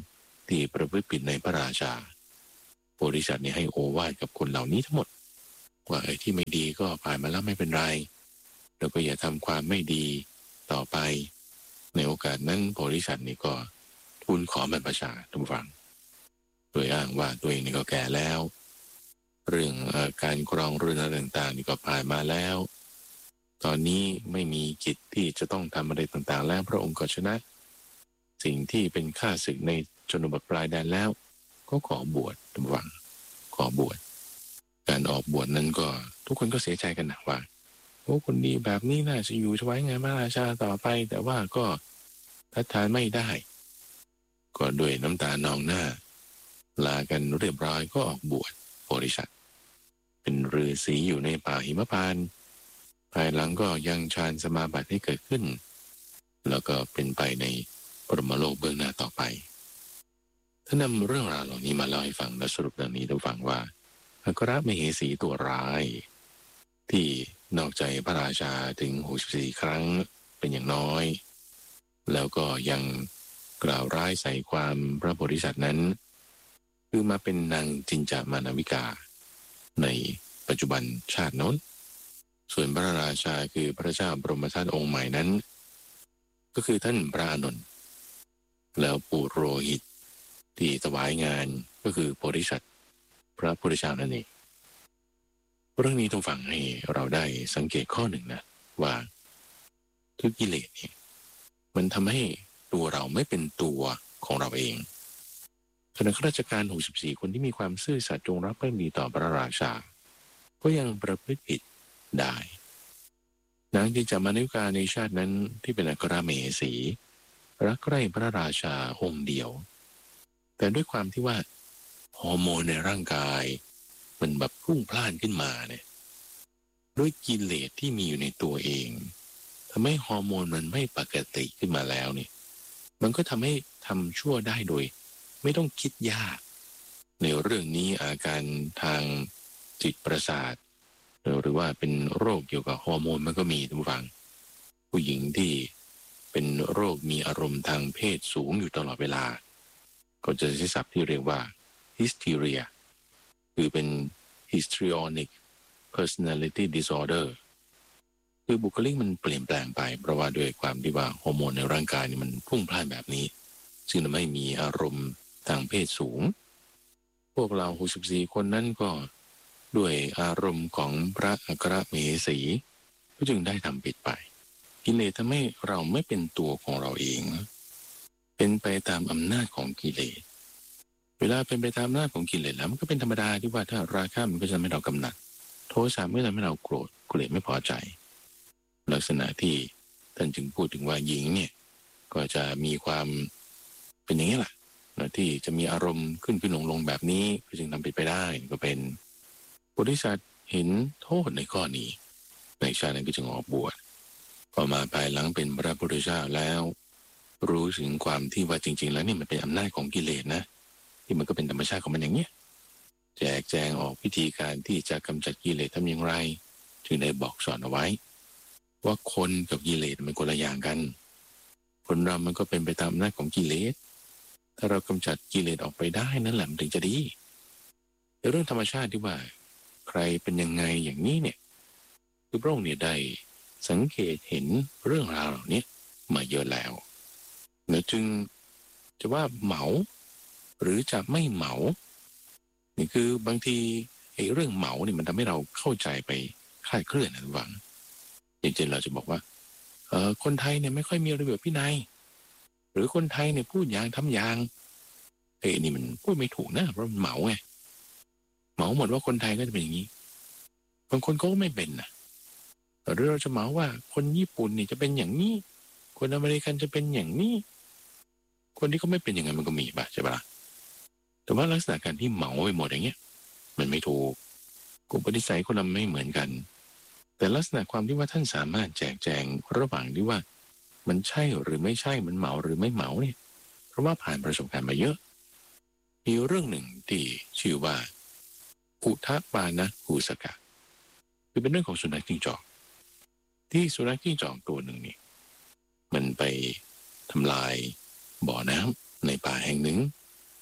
ที่ประพฤติผิดในพระราชาโพธิสัตว์เนี่ยให้โอวาทกับคนเหล่านี้ทั้งหมดว่าที่ไม่ดีก็ผ่านมาแล้วไม่เป็นไรแล้วก็อย่าทำความไม่ดีต่อไปในโอกาสนั้นโพธิสัตว์นี่ก็ทูลขอบรรพชาทุกฝังโดยอ้างว่าตัวเองนี่ก็แก่แล้วเรื่องการครองเรือนอะไรต่างๆนี่ก็ผ่านมาแล้วตอนนี้ไม่มีกิจที่จะต้องทำอะไรต่างๆแล้วพระองค์ก็ชนะสิ่งที่เป็นข้าศึกในชนบทปลายแดนแล้วก็ขอบวชทุกฝังขอบวชการออกบวชนั้นก็ทุกคนก็เสียใจกันนะว่าโอ้คนดีแบบนี้น่าจะอยู่ไว้ไงพระราชาต่อไปแต่ว่าก็ทัดทานไม่ได้ก็ด้วยน้ำตานองหน้าลากันเรียบร้อยก็ออกบวชโพธิสัตว์เป็นฤาษีอยู่ในป่าหิมพานต์ภายหลังก็ยังฌานสมาบัติให้เกิดขึ้นแล้วก็เป็นไปในปรมโลกเบื้องหน้าต่อไปถ้านำเรื่องราวเหล่านี้มาเล่าให้ฟังและสรุปดังนี้ทุกฟังว่าอัครมเหสีตัวร้ายที่นอกใจพระราชาถึง64ครั้งเป็นอย่างน้อยแล้วก็ยังกล่าวร้ายใส่ความพระโพธิสัตว์นั้นคือมาเป็นนางจินจามานวิกาในปัจจุบันชาติโน้นส่วนพระราชาคือพระเจ้าบรมธาตุองค์ใหม่นั้นก็คือท่านพระอานนท์แล้วปุโรหิตที่ถวายงานก็คือโพธิสัตว์พระพุทธเจ้านั่นเองเรื่องนี้ต้องฟังให้เราได้สังเกตข้อหนึ่งนะว่าทุกกิเลสเนี่ยมันทำให้ตัวเราไม่เป็นตัวของเราเองขณะข้าราชการ64คนที่มีความซื่อสัตย์จงรักภักดีต่อพระราชาก็ยังประพฤติผิดได้นางจินจามานวิกาในชาตินั้นที่เป็นอัครมเหสีรักใคร่พระราชาองค์เดียวแต่ด้วยความที่ว่าฮอร์โมนในร่างกายมันแบบพุ่งพล่านขึ้นมาเนี่ยด้วยกิเลสที่มีอยู่ในตัวเองทำให้ฮอร์โมนมันไม่ปกติขึ้นมาแล้วเนี่ยมันก็ทำให้ทำชั่วได้โดยไม่ต้องคิดยากในเรื่องนี้อาการทางจิตประสาทหรือว่าเป็นโรคเกี่ยวกับฮอร์โมนมันก็มีทุกฝั่งผู้หญิงที่เป็นโรคมีอารมณ์ทางเพศสูงอยู่ตลอดเวลาก็จะใช้ศัพท์ที่เรียกว่า hysteria คือเป็น histrionic personality disorder คือบุคลิกมันเปลี่ยนแปลงไปเพราะว่าด้วยความที่ว่าฮอร์โมนในร่างกายนี่มันพุ่งพล่านแบบนี้ซึ่งทำให้มีอารมณ์ทางเพศสูงพวกเรา64คนนั้นก็ด้วยอารมณ์ของพระอัครมเหสีก็จึงได้ทำผิดไปกิเลสทำให้เราไม่เป็นตัวของเราเองเป็นไปตามอำนาจของกิเลสเวลาเป็นไปตามอำนาจของกิเลสแล้วมันก็เป็นธรรมดาที่ว่าถ้าราคะมันก็จะทำให้เรากำหนัดโทสะไม่ทำให้เราโกรธเกลียดไม่พอใจลักษณะที่ท่านจึงพูดถึงว่าหญิงเนี่ยก็จะมีความเป็นอย่างนี้แหละที่จะมีอารมณ์ขึ้นลงแบบนี้ก็จึงทำผิดไปได้ก็เป็นโพธิสัตว์เห็นโทษในข้อนี้ในชาตินั้นก็จึงออกบวชพอมาภายหลังเป็นพระพุทธเจ้าแล้วรู้ถึงความที่ว่าจริงๆแล้วนี่มันเป็นอำนาจของกิเลสนะที่มันก็เป็นธรรมชาติของมันอย่างเนี้ยแจกแจงออกวิธีการที่จะกำจัดกิเลสทำอย่างไรจึงได้บอกสอนเอาไว้ว่าคนกับกิเลสมันคนละอย่างกันคนเรามันก็เป็นไปตามอำนาจของกิเลสถ้าเรากำจัดกิเลสออกไปได้นั่นแหละมันถึงจะดีแต่เรื่องธรรมชาติที่ว่าใครเป็นยังไงอย่างนี้เนี่ยคือพระองค์เนี่ยได้สังเกตเห็นเรื่องราวเหล่านี้มาเยอะแล้วจึงจะว่าเหมาหรือจะไม่เหมานี่คือบางทีไอ้เรื่องเหมาเนี่ยมันทำให้เราเข้าใจไปคลาดเคลื่อนนะหวังอย่างเช่นเราจะบอกว่าคนไทยเนี่ยไม่ค่อยมีระเบียบวินัยหรือคนไทยเนี่ยพูดอย่างทำอย่างนี่มันพูดไม่ถูกนะเพราะมันเหมาไงเหมาหมดว่าคนไทยก็จะเป็นอย่างนี้บางคนก็ไม่เป็นนะหรือเราจะเหมาว่าคนญี่ปุ่นนี่จะเป็นอย่างนี้คนอเมริกันจะเป็นอย่างนี้คนที่เขาไม่เป็นอย่างนั้นมันก็มีป่ะใช่ปะแต่ว่าลักษณะการที่เหมาไปหมดอย่างเงี้ยมันไม่ถูกกลุ่มปฏิสัยคนเราไม่เหมือนกันแต่ลักษณะความที่ว่าท่านสามารถแจกแจงระหว่างที่ว่ามันใช่หรือไม่ใช่มันเหมาหรือไม่เหมาเนี่ยเพราะว่าผ่านประสบการณ์มาเยอะมีเรื่องหนึ่งที่ชื่อว่าอุทปานะหูสกะคือเป็นเรื่องของสุนัขจิ้งจอกที่สุนัขจิ้งจอกตัวหนึ่งนี่มันไปทำลายบ่อน้ำในป่าแห่งหนึ่ง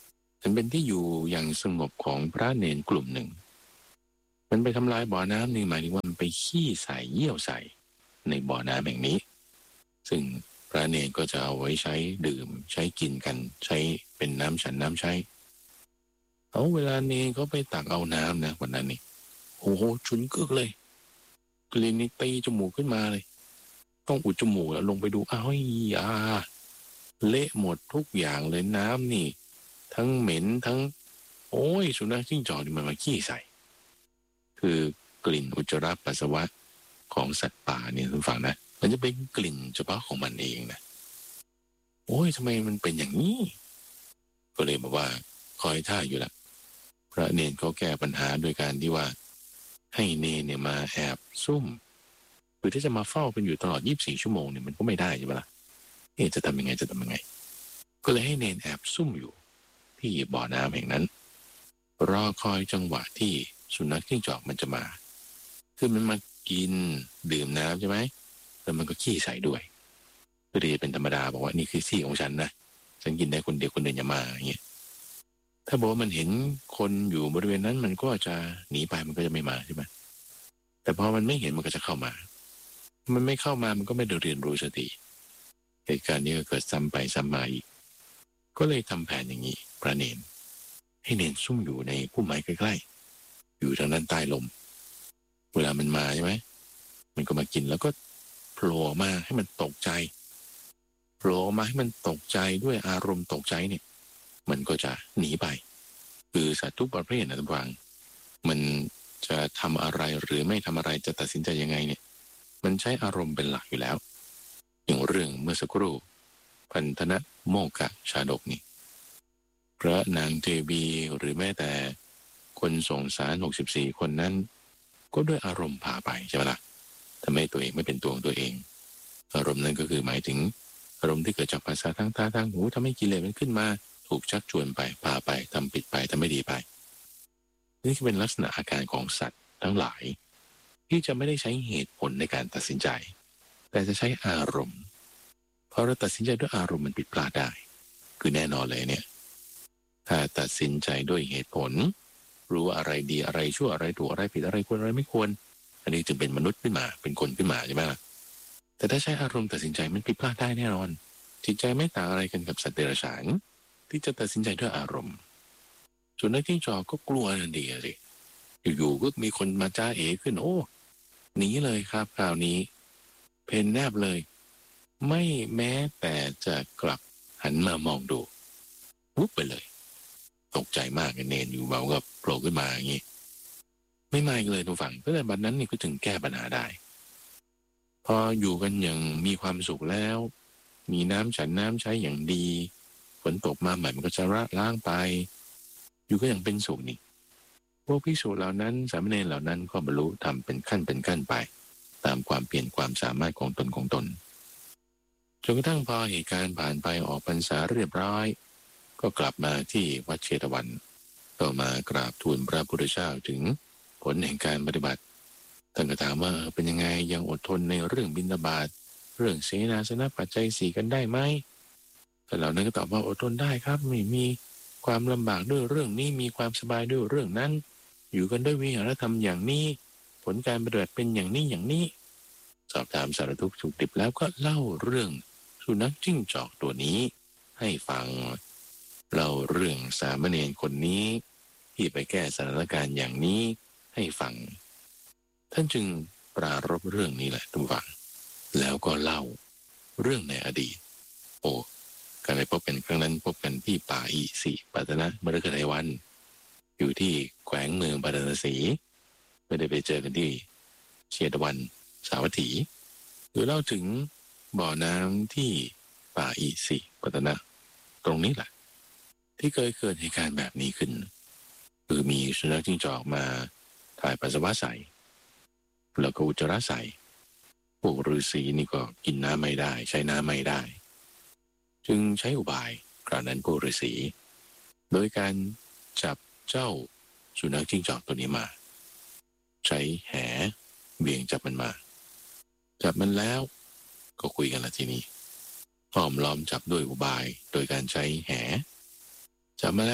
มันเป็นที่อยู่อย่างสงบของพระเนนกลุ่มหนึ่งมันไปทำลายบ่อน้ำนี่หมายถึงว่ามันไปขี้ใส่เยี่ยวใส่ในบ่อน้ำแห่งนี้ซึ่งพระเนนก็จะเอาไว้ใช้ดื่มใช้กินกันใช้เป็นน้ำฉันน้ำใช้เอาเวลาเนนเขาไปตักเอาน้ำนะวันนั้นนี่โอ้โหฉุนกึกเลยกลิ่นนี่ตีจมูกขึ้นมาเลยต้องอุดจมูกแล้วลงไปดูอ้าวเละหมดทุกอย่างเลยน้ำนี่ทั้งเหม็นทั้งโอ้ยสุนัขจิ้งจอกนี่มันมาขี้ใส่คือกลิ่นอุจจาระปัสสาวะของสัตว์ป่าเนี่ยคุณฟังนะมันจะเป็นกลิ่นเฉพาะของมันเองนะโอ้ยทำไมมันเป็นอย่างนี้ก็เลยบอกว่าคอยท่าอยู่ละพระเนนเขาแก้ปัญหาโดยการที่ว่าให้เนนเนี่ยมาแอบซุ่มคือถ้าจะมาเฝ้าเป็นอยู่ตลอด24 ชั่วโมงเนี่ยมันก็ไม่ได้ใช่ไหมล่ะจะทำยังไงก็เลยให้เนนแอบซุ่มอยู่ที่บ่อน้ำแห่งนั้นรอคอยจังหวะที่สุนัขจิ้งจอกมันจะมาคือมันมากินดื่มน้ำใช่ไหมแล้วมันก็ขี้ใส่ด้วยก็เลยเป็นธรรมดาบอกว่านี่คือที่ของฉันนะฉันกินได้คนเดียวคนอื่นอย่ามาอย่างเงี้ยถ้าบอกว่ามันเห็นคนอยู่บริเวณนั้นมันก็จะหนีไปมันก็จะไม่มาใช่ไหมแต่พอมันไม่เห็นมันก็จะเข้ามามันไม่เข้ามามันก็ไม่ได้เรียนรู้สติเหตุการณ์นี้ก็เกิดซ้ำไปซ้ำมาอีกก็เลยทำแผนอย่างนี้พระเนนให้เนนซุ่มอยู่ในพุ่มไม้ใกล้ๆอยู่ทางด้านใต้ลมเวลามันมาใช่ไหมมันก็มากินแล้วก็โผล่มาให้มันตกใจโผล่มาให้มันตกใจด้วยอารมณ์ตกใจเนี่ยมันก็จะหนีไปคือสัตว์ทุกประเภทนะทุกฝั่งมันจะทำอะไรหรือไม่ทำอะไรจะตัดสินใจยังไงเนี่ยมันใช้อารมณ์เป็นหลักอยู่แล้วอย่างเรื่องเมื่อสักครู่พันธนะโมกขชาดกนี่พระนางเทวีหรือแม้แต่คนส่งสาร64 คนนั้นก็ด้วยอารมณ์พาไปใช่ไหมล่ะทำให้ตัวเองไม่เป็นตัวของตัวเองอารมณ์นั้นก็คือหมายถึงอารมณ์ที่เกิดจากภาษาทางตาทางหูทำให้กิเลสมันขึ้นมาถูกชักชวนไปพาไปทำผิดไปทำไม่ดีไปนี่คือเป็นลักษณะอาการของสัตว์ทั้งหลายที่จะไม่ได้ใช้เหตุผลในการตัดสินใจแต่จะใช้อารมณ์พอเราตัดสินใจด้วยอารมณ์มันผิดพลาดได้คือแน่นอนเลยเนี่ยถ้าตัดสินใจด้วยเหตุผลรู้ว่าอะไรดีอะไรชั่วอะไรถูกอะไรผิดอะไรควรอะไรไม่ควรอันนี้จึงเป็นมนุษย์ขึ้นมาเป็นคนขึ้นมาใช่ไหมล่ะแต่ถ้าใช้อารมณ์ตัดสินใจมันผิดพลาดได้แน่นอนจิตใจไม่ต่างอะไรกันกับสัตว์เดรัจฉานที่จะตัดสินใจด้วยอารมณ์ส่วนนักจิ้งจอกก็กลัวทันทีเลยอยู่ๆก็มีคนมาจ้าเอ๋ขึ้นโอ้หนีเลยครับคราวนี้เพนแนบเลยไม่แม้แต่จะกลับหันมามองดูวุบไปเลยตกใจมากเนนอยู่เบาก็โผล่ขึ้นมาอย่างนี้ไม่มาอีกเลยทุกฝั่งก็แต่บัดนั้นนี่ก็ถึงแก้ปัญหาได้พออยู่กันอย่างมีความสุขแล้วมีน้ำฉันน้ำใช้อย่างดีฝนตกมาใหม่มันก็จะระล้างไปอยู่ก็อย่างเป็นสุขนี่พวกภิกษุเหล่านั้นสามเณรเหล่านั้นก็บรรลุธรรมเป็นขั้นไปตามความเปลี่ยนความสามารถของตนจนกระทั่งพอเหตุการณ์ผ่านไปออกพรรษาเรียบร้อยก็กลับมาที่วัดเชตวันก็มากราบทูลพระพุทธเจ้าถึงผลแห่งการปฏิบัติท่านก็ถามว่าเป็นยังไงยังอดทนในเรื่องบิณฑบาตเรื่องเสนาสนะปัจจัย4กันได้ไหมแต่เหล่านั้นก็ตอบว่าอดทนได้ครับไม่มีความลำบากด้วยเรื่องนี้มีความสบายด้วยเรื่องนั้นอยู่กันด้วยวิหารธรรมอย่างนี้ผลการปฏิบัติเป็นอย่างนี้สอบถามสารทุกข์สุขดิบแล้วก็เล่าเรื่องสุนัขจิ้งจอกตัวนี้ให้ฟังเล่าเรื่องสามเณรคนนี้ที่ไปแก้สถานการณ์อย่างนี้ให้ฟังท่านจึงปรารภเรื่องนี้แหละทุกฝั่งแล้วก็เล่าเรื่องในอดีตโอ้การไปพบกันครั้งนั้นพบกันที่ป่าอิสิปตนะมฤคทายวันอยู่ที่แขวงเมืองปาราณสีไม่ได้ไปเจอกันที่เชตวันสาวัตถีหรือเล่าถึงบ่อน้ำที่ป่าอิสิปตนะตรงนี้แหละที่เคยเกิดเหตุการณ์แบบนี้ขึ้นคือมีสุนัขจิ้งจอกมาถ่ายปัสสาวะใส่แล้วก็อุจจาระใส่พวกฤาษีนี่ก็กินน้ำไม่ได้ใช้น้ำไม่ได้จึงใช้อุบายคราวนั้นพวกฤาษีโดยการจับเจ้าสุนัขจิ้งจอกตัวนี้มาใช้แหเบี่ยงจับมันมาจับมันแล้วก็คุยกันละทีนี้ห้อมล้อมจับด้วยอุบายโดยการใช้แหจับมาแล้ว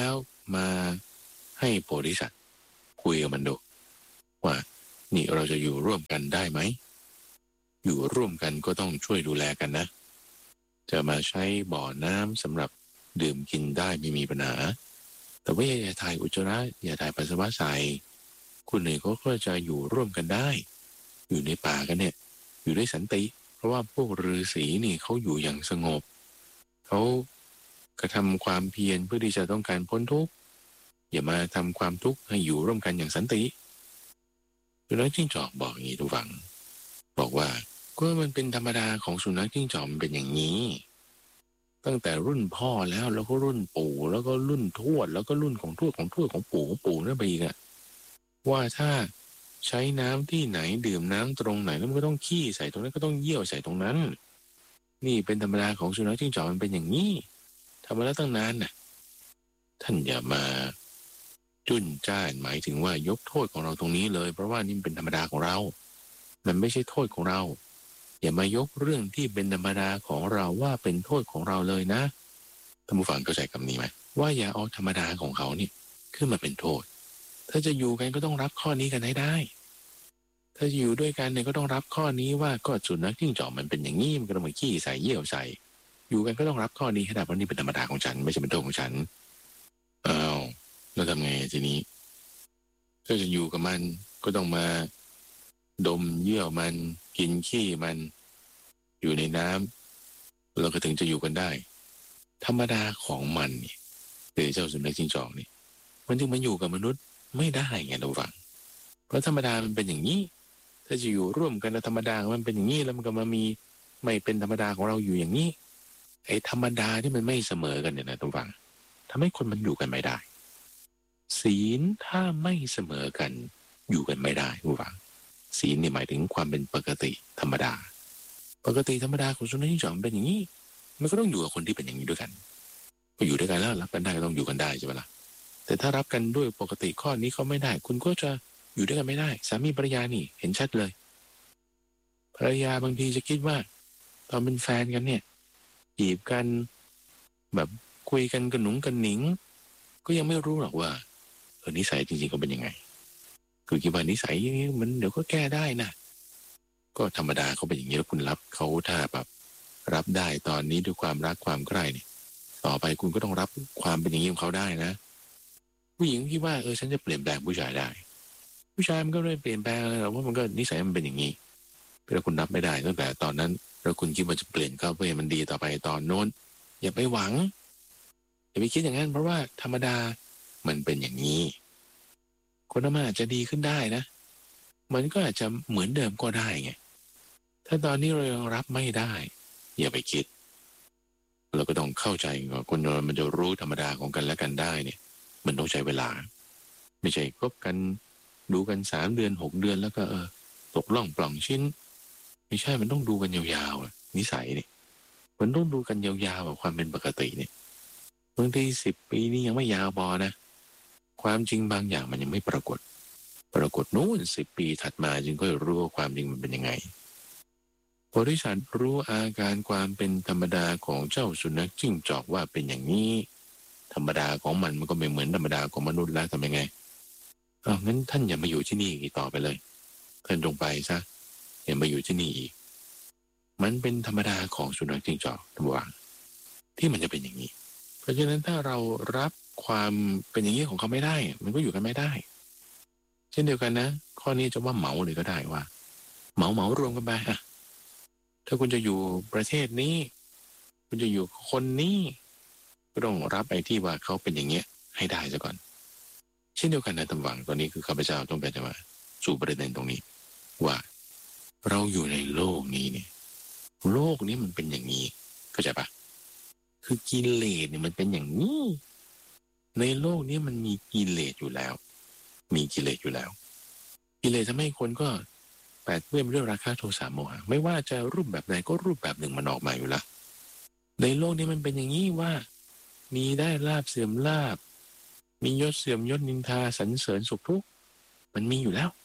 มาให้โพธิสัตว์คุยกับมันดูว่านี่เราจะอยู่ร่วมกันได้ไหมอยู่ร่วมกันก็ต้องช่วยดูแลกันนะจะมาใช้บ่อน้ำสำหรับดื่มกินได้ไม่มีปัญหาแต่ว่าอย่าถ่ายอุจจาระอย่าถ่ายปัสสาวะใส่คนอื่นเขาก็จะอยู่ร่วมกันได้อยู่ในป่ากันเนี่ยอยู่ด้วยสันติเพราะว่าพวกฤาษีนี่เขาอยู่อย่างสงบเขากระทำความเพียรเพื่อที่จะต้องการพ้นทุกข์อย่ามาทำความทุกข์ให้อยู่ร่วมกันอย่างสันติสุนัขจิ้งจอกบอกอย่างนี้ทุกฝังบอกว่าก็มันเป็นธรรมดาของสุนัขจิ้งจอกมันเป็นอย่างนี้ตั้งแต่รุ่นพ่อแล้วก็รุ่นปู่แล้วก็รุ่นทวดแล้วก็รุ่นของทวดของทวดของปู่ของปู่นั่นไปอีกอะว่าถ้าใช้น้ำที่ไหนดื่มน้ำตรงไหนแล้วมันก็ต้องขี้ใส่ตรงนั้นก็ต้องเยี่ยวใส่ตรงนั้นนี่เป็นธรรมดาของสุนัขจิ้งจอกมันเป็นอย่างนี้ทำมาแล้วตั้งนานน่ะท่านอย่ามาจุนจ้านหมายถึงว่ายกโทษของเราตรงนี้เลยเพราะว่านี่เป็นธรรมดาของเรามันไม่ใช่โทษของเราอย่ามายกเรื่องที่เป็นธรรมดาของเราว่าเป็นโทษของเราเลยนะท่านผู้ฟังเข้าใจคำนี้ไหมว่าอย่าเอาธรรมดาของเขานี่ขึ้นมาเป็นโทษถ้าจะอยู่กันก็ต้องรับข้อนี้กันให้ได้ถ้าจะอยู่ด้วยกันเนี่ยก็ต้องรับข้อนี้ว่าก็สุนัขจิ้งจอกมันเป็นอย่างนี้มันก็ต้องมาขี้ใส่เยี่ยวใส่อยู่กันก็ต้องรับข้อนี้ให้ได้เพราะนี่เป็นธรรมดาของฉันไม่ใช่เป็นโทษของฉันอ้าวแล้วทำไงทีนี้ถ้าจะอยู่กับมันก็ต้องมาดมเยี่ยวมันกินขี้มันอยู่ในน้ำเราก็ถึงจะอยู่กันได้ธรรมดาของมันนี่หรือเจ้าสุนัขจิ้งจอกนี่มันจึงมาอยู่กับมนุษย์ไม่ได้ไงเราฟังเพราะธรรมดามันเป็นอย่างนี้ถ้าจะอยู่ร่วมกันธรรมดามันเป็นอย่างนี้แล้วมันก็มามีไม่เป็นธรรมดาของเราอยู่อย่างนี้ไอ้ธรรมดาที่มันไม่เสมอกันเนี่ยนะทุกฝังทำให้คนมันอยู่กันไม่ได้ศีลถ้าไม่เสมอกันอยู่กันไม่ได้ทุกฝังศีลนี่หมายถึงความเป็นปกติธรรมดาปกติธรรมดาของสุนัขจิ้งจอกเป็นอย่างนี้มันก็ต้องอยู่กับคนที่เป็นอย่างนี้ด้วยกันพออยู่ด้วยกันแล้วรับกันได้ก็ต้องอยู่กันได้ใช่ไหมล่ะแต่ถ้ารับกันด้วยปกติข้อนี้เขาไม่ได้คุณก็จะอยู่ด้วยกันไม่ได้สามีภรรยานี่เห็นชัดเลยภรรยาบางทีจะคิดว่าตอนเป็นแฟนกันเนี่ยจีบกันแบบคุยกันกระหนุงกระหนิงก็ยังไม่รู้หรอกว่านิสัยจริงๆเขาเป็นยังไงคือคิดว่านิสัยอย่างนี้มันเดี๋ยวก็แก้ได้นะก็ธรรมดาเขาเป็นอย่างนี้แล้วคุณรับเขาถ้าแบบรับได้ตอนนี้ด้วยความรักความใคร่เนี่ยต่อไปคุณก็ต้องรับความเป็นอย่างนี้ของเขาได้นะผู้หญิงคิดว่าฉันจะเปลี่ยนแปลงผู้ชายได้ผู้ชายมันก็เลยเปลี่ยนแปลงเลยเพราะมันก็นิสัยมันเป็นอย่างนี้แต่คุณรับไม่ได้ตั้งแต่ตอนนั้นแล้วคุณคิดว่าจะเปลี่ยนเขาเพื่อให้มันดีต่อไปตอนโน้นอย่าไปหวังอย่าไปคิดอย่างนั้นเพราะว่าธรรมดามันเป็นอย่างนี้คนมันอาจจะดีขึ้นได้นะมันก็อาจจะเหมือนเดิมก็ได้ไงถ้าตอนนี้เรายังรับไม่ได้อย่าไปคิดเราก็ต้องเข้าใจว่าคนเรามันจะรู้ธรรมดาของกันและกันได้เนี่ยมันต้องใช้เวลาไม่ใช่คบกันดูกัน3 เดือน6 เดือนแล้วก็ตกล่องปล่องชิ้นไม่ใช่มันต้องดูกันยาวๆนิสัยเนี่ยมันต้องดูกันยาวๆความเป็นปกติเนี่ยบางที10 ปีนี่ยังไม่ยาวพอนะความจริงบางอย่างมันยังไม่ปรากฏนู้น10 ปีถัดมาจึงค่อยรู้ว่าความจริงมันเป็นยังไงโพธิสัตว์รู้อาการความเป็นธรรมดาของเจ้าสุนัขจิ้งจอกว่าเป็นอย่างนี้ธรรมดาของมันก็ไม่เหมือนธรรมดาของมนุษย์แล้วทำยังไงงั้นท่านอย่ามาอยู่ที่นี่อีกต่อไปเลยท่านลงไปซะอย่ามาอยู่ที่นี่อีกมันเป็นธรรมดาของสุนัขจิ้งจอกทั้งหมดที่มันจะเป็นอย่างนี้เพราะฉะนั้นถ้าเรารับความเป็นอย่างนี้ของเขาไม่ได้มันก็อยู่กันไม่ได้เช่นเดียวกันนะข้อนี้จะว่าเหมาเลยก็ได้ว่าเหมารวมกันไปถ้าคุณจะอยู่ประเทศนี้คุณจะอยู่คนนี้ก็ต้องรับไอ้ที่ว่าเขาเป็นอย่างเงี้ยให้ได้ซะก่อนเช่นเดียวกันนะตำหวังตอนนี้คือข้าพเจ้าต้องการจะมาสู่ประเด็นตรงนี้ว่าเราอยู่ในโลกนี้เนี่ยโลกนี้มันเป็นอย่างนี้เข้าใจปะคือกิเลสเนี่ยมันเป็นอย่างนี้ในโลกนี้มันมีกิเลสอยู่แล้วกิเลสทำให้คนก็แปดเปื้อนเรื่องราคะโทสะโมหะไม่ว่าจะรูปแบบใดก็รูปแบบหนึ่งมันออกมาอยู่ละในโลกนี้มันเป็นอย่างนี้ว่ามีได้ลาภเสื่อมลาภมียศเสื่อมยศนินทาสรรเสริญสุขทุกข์มันมีอยู่แล้ว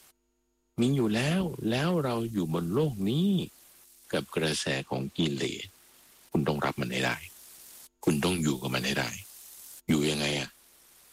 แล้วเราอยู่บนโลกนี้กับกระแสของกิเลสคุณต้องรับมันให้ได้คุณต้องอยู่กับมันให้ได้อยู่ยังไง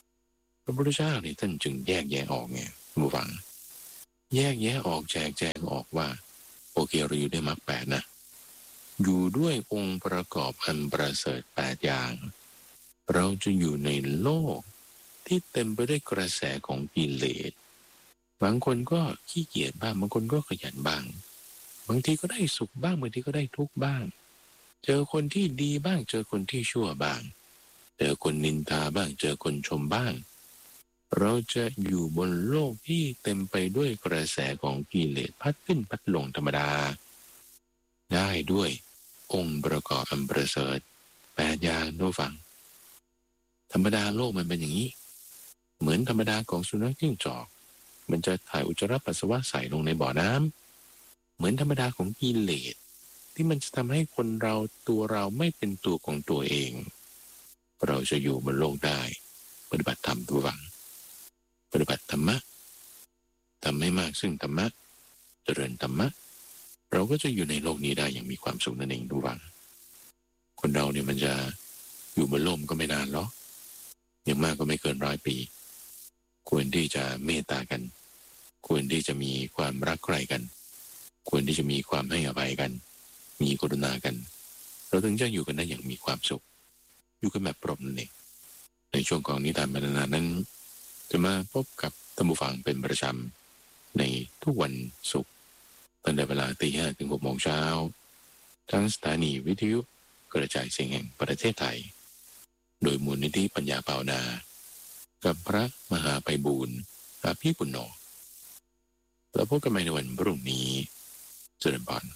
พระพุทธเจ้าเนี่ยท่านจึงแยกแยะออกไงผู้ฟังแยกแยะออกแจกแจงออกว่าโอเคเราอยู่ได้มรรคแปดนะอยู่ด้วยองค์ประกอบอันประเสริฐ8อย่างเราจะอยู่ในโลกที่เต็มไปด้วยกระแสของกิเลสบางคนก็ขี้เกียจบ้างบางคนก็ขยันบ้างบางทีก็ได้สุขบ้างบางทีก็ได้ทุกข์บ้างเจอคนที่ดีบ้างเจอคนที่ชั่วบ้างเจอคนนินทาบ้างเจอคนชมบ้างเราจะอยู่บนโลกที่เต็มไปด้วยกระแสของกิเลสพัดขึ้นพัดลงธรรมดาได้ด้วยองค์ประกอบอันประเสริฐ8อย่างทุกฝังธรรมดาโลกมันเป็นอย่างนี้เหมือนธรรมดาของสุนัขจิ้งจอกมันจะถ่ายอุจจาระปัสสาวะใส่ลงในบ่อน้ำเหมือนธรรมดาของกิเลสที่มันจะทำให้คนเราตัวเราไม่เป็นตัวของตัวเองเราจะอยู่บนโลกได้ปฏิบัติธรรมทุกฝังปฏิบัติธรรมะทำให้มากซึ่งธรรมะเจริญธรรมะเราก็จะอยู่ในโลกนี้ได้อย่างมีความสุขนั่นเองทุกฝังคนเราเนี่ยมันจะอยู่บนโลกก็ไม่นานหรอกอย่างมากก็ไม่เกิน100 ปีควรที่จะเมตตากันควรที่จะมีความรักใคร่กันควรที่จะมีความให้อภัยกันมีกรุณากันเราถึงจะอยู่กันได้อย่างมีความสุขอยู่กันแบบปรมนั่นเองในช่วงของนิทานบรรณานั้นจะมาพบกับท่านผู้ฟังเป็นประจำในทุกวันศุกร์ตั้งแต่เวลา 5:00 ถึง 6 โมงเช้าทั้งสถานีวิทยุกระจายเสียงแห่งประเทศไทยโดยมูลนิธิปัญญาภาวนากับพระมหาไพบูลย์อภิปุณโญแล้วพบกันใหม่ในวันพรุ่งนี้เจริญพร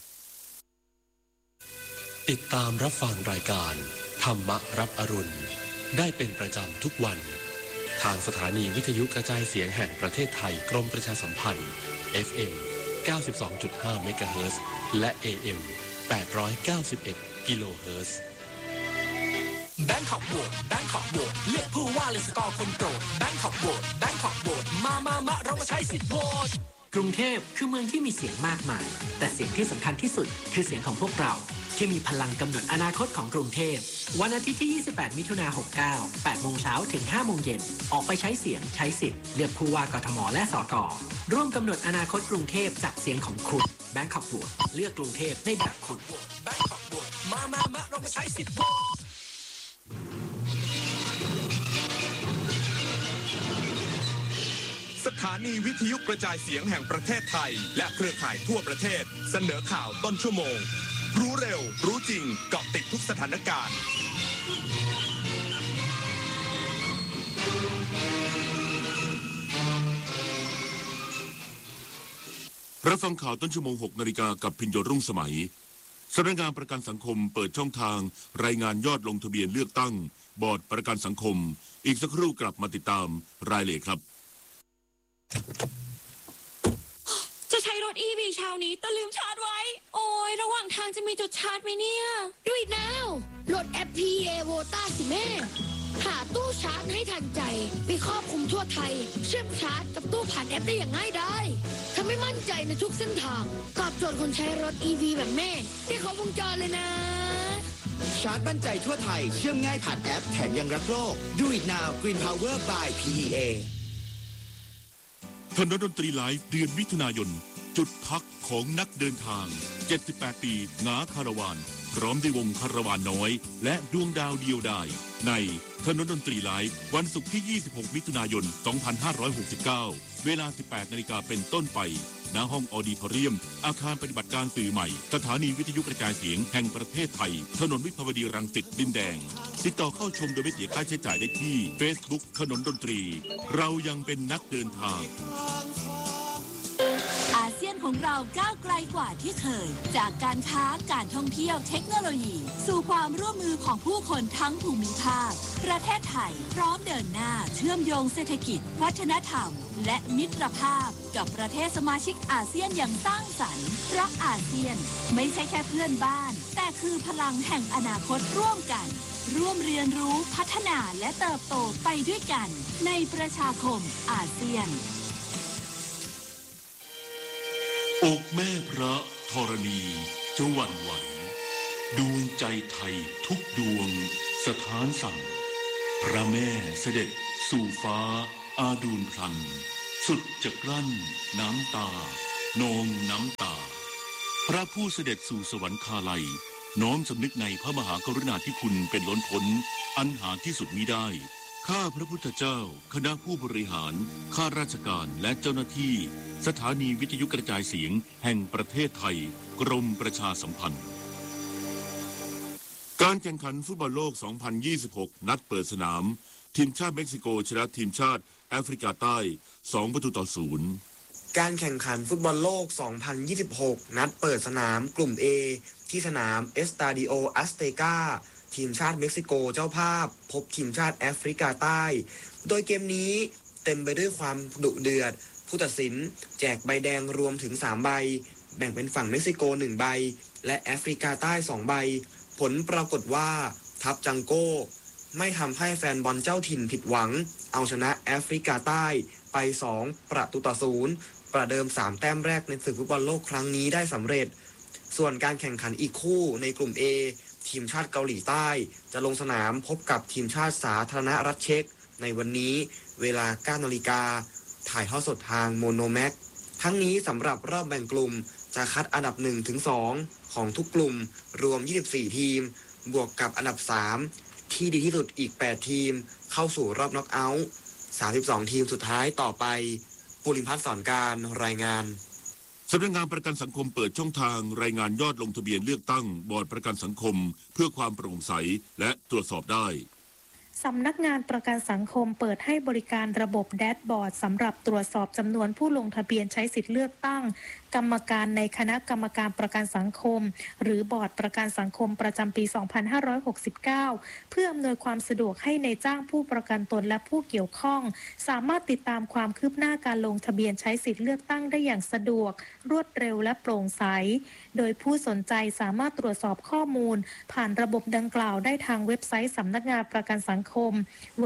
ติดตามรับฟังรายการธรรมรับอรุณได้เป็นประจำทุกวันทางสถานีวิทยุกระจายเสียงแห่งประเทศไทยกรมประชาสัมพันธ์ FM 92.5 เมกะเฮิรตซ์และ AM 891 กิโลเฮิรตซ์แบงคอกโหวตแบงคอกโหวตเลือกผู้ว่าเลยสกอร์คนโปรดแบงคอกโหวตแบงคอกโหวตมาเรามาใช้สิทธิ์โหวตกรุงเทพคือเมืองที่มีเสียงมากมายแต่เสียงที่สำคัญที่สุดคือเสียงของพวกเราที่มีพลังกำหนดอนาคตของกรุงเทพวันอาทิตย์ที่ 28 มิถุนายน 69 8 โมงเช้าถึง 5 โมงเย็นออกไปใช้เสียงใช้สิทธิ์เลือกผู้ว่ากทมและสกร่วมกำหนดอนาคตกรุงเทพจากเสียงของคุณแบงคอกโหวตเลือกกรุงเทพได้แบบคุณแบงคอกโหวตมาเรามาใช้สิทธิ์โหวตสถานีวิทยุกระจายเสียงแห่งประเทศไทยและเครือข่ายทั่วประเทศเสนอข่าวต้นชั่วโมงรู้เร็วรู้จริงเกาะติดทุกสถานการณ์รับฟังข่าวต้นชั่วโมง 6 นาฬิกากับพิญโยรุ่งสมัยสำนักงานประกันสังคมเปิดช่องทางรายงานยอดลงทะเบียนเลือกตั้งบอร์ดประกันสังคมอีกสักครู่กลับมาติดตามรายละเอียดครับจะใช้รถ EV เช้านี้แต่ลืมชาร์จไว้โอ้ยระหว่างทางจะมีจุดชาร์จไหมเนี่ย Do it now โหลดแอป PA Vota สิแม่หาตู้ชาร์จให้ทันใจมีครอบคลุมทั่วไทยเชื่อมชาร์จกับตู้ผ่านแอปได้อย่างง่ายดายทำให้มั่นใจในทุกเส้นทางตอบโจทย์คนใช้รถ EV แบบแม่ที่เขาวงจรเลยนะชาร์จมั่นใจทั่วไทยเชื่อมง่ายผ่านแอปแถมยังรักโลก Do it now Green Power by PEA ถนนดนตรีไลฟ์เดือนมิถุนายนจุดพักของนักเดินทาง78 ปีงาคาราวานพร้อมด้วยวงคาราวานน้อยและดวงดาวเดียวดายในถนนดนตรีไลฟ์วันศุกร์ที่ 26 มิถุนายน 2569 เวลา 18 นาฬิกาเป็นต้นไปณห้องออดิทอเรียมอาคารปฏิบัติการสื่อใหม่สถานีวิทยุกระจายเสียงแห่งประเทศไทยถนนวิภาวดีรังสิตดินแดงติดต่อเข้าชมโดยไม่เสียค่าใช้จ่ายได้ที่ Facebook ถนนดนตรีเรายังเป็นนักเดินทางอาเซียนของเราก้าวไกลกว่าที่เคยจากการค้าการท่องเที่ยวเทคโนโลยีสู่ความร่วมมือของผู้คนทั้งภูมิภาคประเทศไทยพร้อมเดินหน้าเชื่อมโยงเศรษฐกิจวัฒนธรรมและมิตรภาพกับประเทศสมาชิกอาเซียนอย่างสร้างสรรค์เพราะอาเซียนไม่ใช่แค่เพื่อนบ้านแต่คือพลังแห่งอนาคตร่วมกันร่วมเรียนรู้พัฒนาและเติบโตไปด้วยกันในประชาคมอาเซียนอกแม่พระธรณีจะหวั่นไหวดวงใจไทยทุกดวงสถานสั่งพระแม่เสด็จสู่ฟ้าอาดูลพลันสุดจะกลั้นน้ำตาโนมน้ำตาพระผู้เสด็จสู่สวรรคาลัยน้อมสำนึกในพระมหากรุณาธิคุณเป็นล้นพ้นอันหาที่สุดมิได้ข้าพระพุทธเจ้าคณะผู้บริหารข้าราชการและเจ้าหน้าที่สถานีวิทยุกระจายเสียงแห่งประเทศไทยกรมประชาสัมพันธ์การแข่งขันฟุตบอลโลก 2026 นัดเปิดสนามทีมชาติเม็กซิโกชนะทีมชาติแอฟริกาใต้2-0 การแข่งขันฟุตบอลโลก 2026 นัดเปิดสนามกลุ่ม A ที่สนามเอสตาดิโออัสเตกาทีมชาติเม็กซิโกเจ้าภาพพบทีมชาติแอฟริกาใต้โดยเกมนี้เต็มไปด้วยความดุเดือดผู้ตัดสินแจกใบแดงรวมถึง3ใบแบ่งเป็นฝั่งเม็กซิโก1ใบและแอฟริกาใต้2ใบผลปรากฏว่าทัพจังโก้ไม่ทำให้แฟนบอลเจ้าถิ่นผิดหวังเอาชนะแอฟริกาใต้ไป2-0ประเดิม3แต้มแรกในศึกฟุตบอลโลกครั้งนี้ได้สำเร็จส่วนการแข่งขันอีกคู่ในกลุ่ม A ทีมชาติเกาหลีใต้จะลงสนามพบกับทีมชาติสาธารณรัฐเช็กในวันนี้เวลา 9 นาฬิกาถ่ายทอดสดทางโมโนแม็กทั้งนี้สำหรับรอบแบ่งกลุ่มจะคัดอันดับ 1-2 ของทุกกลุ่มรวม24ทีมบวกกับอันดับ3ที่ดีที่สุดอีก8ทีมเข้าสู่รอบน็อกเอาท์32ทีมสุดท้ายต่อไปภูริพัฒน์สอนการรายงานสำนักงานประกันสังคมเปิดช่องทางรายงานยอดลงทะเบียนเลือกตั้งบอร์ดประกันสังคมเพื่อความโปร่งใสและตรวจสอบได้สำนักงานประกันสังคมเปิดให้บริการระบบแดชบอร์ดสำหรับตรวจสอบจำนวนผู้ลงทะเบียนใช้สิทธิเลือกตั้งกรรมการในคณะกรรมการประกันสังคมหรือบอร์ดประกันสังคมประจำปี 2569 เพื่ออำนวยความสะดวกให้ในจ้างผู้ประกันตนและผู้เกี่ยวข้องสามารถติดตามความคืบหน้าการลงทะเบียนใช้สิทธิเลือกตั้งได้อย่างสะดวกรวดเร็วและโปร่งใสโดยผู้สนใจสามารถตรวจสอบข้อมูลผ่านระบบดังกล่าวได้ทางเว็บไซต์สำนักงานประกันสังคม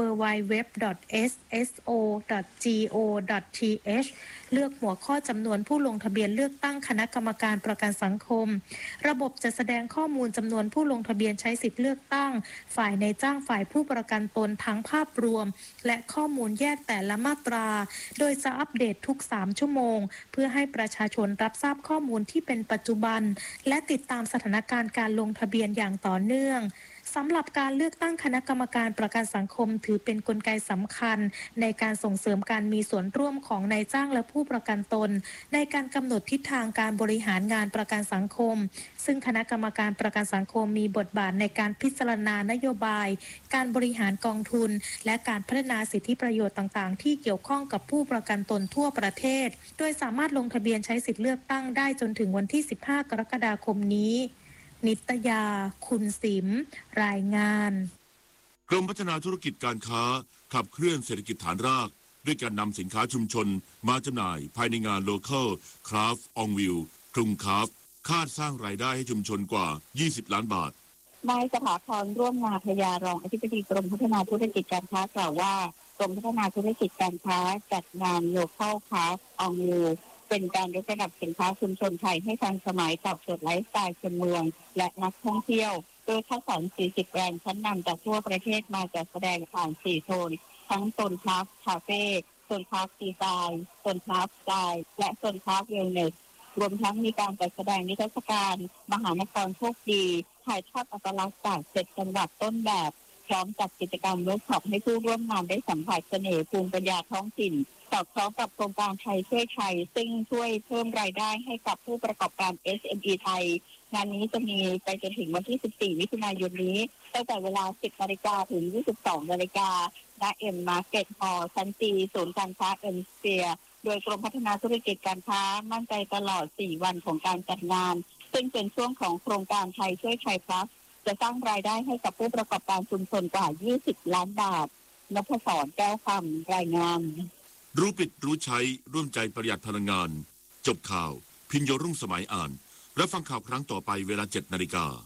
www.sso.go.th เลือกหัวข้อจำนวนผู้ลงทะเบียนเลือกตั้งคณะกรรมการประกันสังคมระบบจะแสดงข้อมูลจำนวนผู้ลงทะเบียนใช้สิทธิเลือกตั้งฝ่ายในจ้างฝ่ายผู้ประกันตนทั้งภาพรวมและข้อมูลแยกแต่ละมาตราโดยจะอัปเดตทุก3ชั่วโมงเพื่อให้ประชาชนรับทราบข้อมูลที่เป็นปัจจุบันและติดตามสถานการณ์การลงทะเบียนอย่างต่อเนื่องสำหรับการเลือกตั้งคณะกรรมการประกันสังคมถือเป็นกลไกสำคัญในการส่งเสริมการมีส่วนร่วมของนายจ้างและผู้ประกันตนในการกำหนดทิศทางการบริหารงานประกันสังคมซึ่งคณะกรรมการประกันสังคมมีบทบาทในการพิจารณานโยบายการบริหารกองทุนและการพัฒนาสิทธิประโยชน์ต่างๆที่เกี่ยวข้องกับผู้ประกันตนทั่วประเทศโดยสามารถลงทะเบียนใช้สิทธิเลือกตั้งได้จนถึงวันที่15กรกฎาคมนี้นิตยาคุณสิมรายงานกรมพัฒนาธุรกิจการค้าขับเคลื่อนเศรษฐกิจฐานรากด้วยการนำสินค้าชุมชนมาจำหน่ายภายในงาน Local Craft on Wheel กรุงคราฟคาดสร้างรายได้ให้ชุมชนกว่า20ล้านบาทนายสถาพรร่วมนาพยารองอธิบดีกรมพัฒนาธุรกิจการค้ากล่าวว่ากรมพัฒนาธุรกิจการค้าจัดงาน Local Craft on Wheelเป็นการยกระดับสินค้าชุมชนไทยให้ทันสมัยตอบโจทย์ไลฟ์สไตล์คนเมืองและนักท่องเที่ยวโดยคัดสรร40แบรนด์ชั้นนำจากทั่วประเทศมาจัดแสดงผ่าน4โซนทั้งโซนคราฟคาเฟ่โซนคราฟดีไซน์โซนคราฟสไตล์และโซนคราฟเวลเนสรวมทั้งมีการจัดแสดงนิทรรศการมหานครโชคดีถ่ายทอดอัตลักษณ์จาก7จังหวัดต้นแบบพร้อมจัดกิจกรรมเวิร์กช็อปให้ผู้ร่วมงานได้สัมผัสเสน่ห์ภูมิปัญญาท้องถิ่นสอดคล้องกับโครงการไทยช่วยไทยซึ่งช่วยเพิ่มรายได้ให้กับผู้ประกอบการ SME ไทยงานนี้จะมีไปจนถึงวันที่14มิถุนายนนี้ตั้งแต่เวลา 10:00 นถึง 22:00 นณ M Market Hall ชั้น G ศูนย์การค้า M Sphere โดยกรมพัฒนาธุรกิจการค้ามั่นใจตลอด4วันของการจัดงานซึ่งเป็นช่วงของโครงการไทยช่วยไทย Plus จะสร้างรายได้ให้กับผู้ประกอบการชุมชนกว่า20ล้านบาทนพศรแก้วคำรายงานรู้ปิดรู้ใช้ร่วมใจประหยัดพลังงานจบข่าวพิญโยรุ่งสมัยอ่านและฟังข่าวครั้งต่อไปเวลา 7:00 น.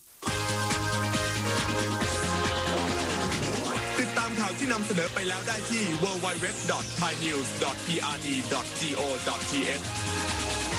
ติดตามข่าวที่นำเสนอไปแล้วได้ที่ www.thainews.prd.go.th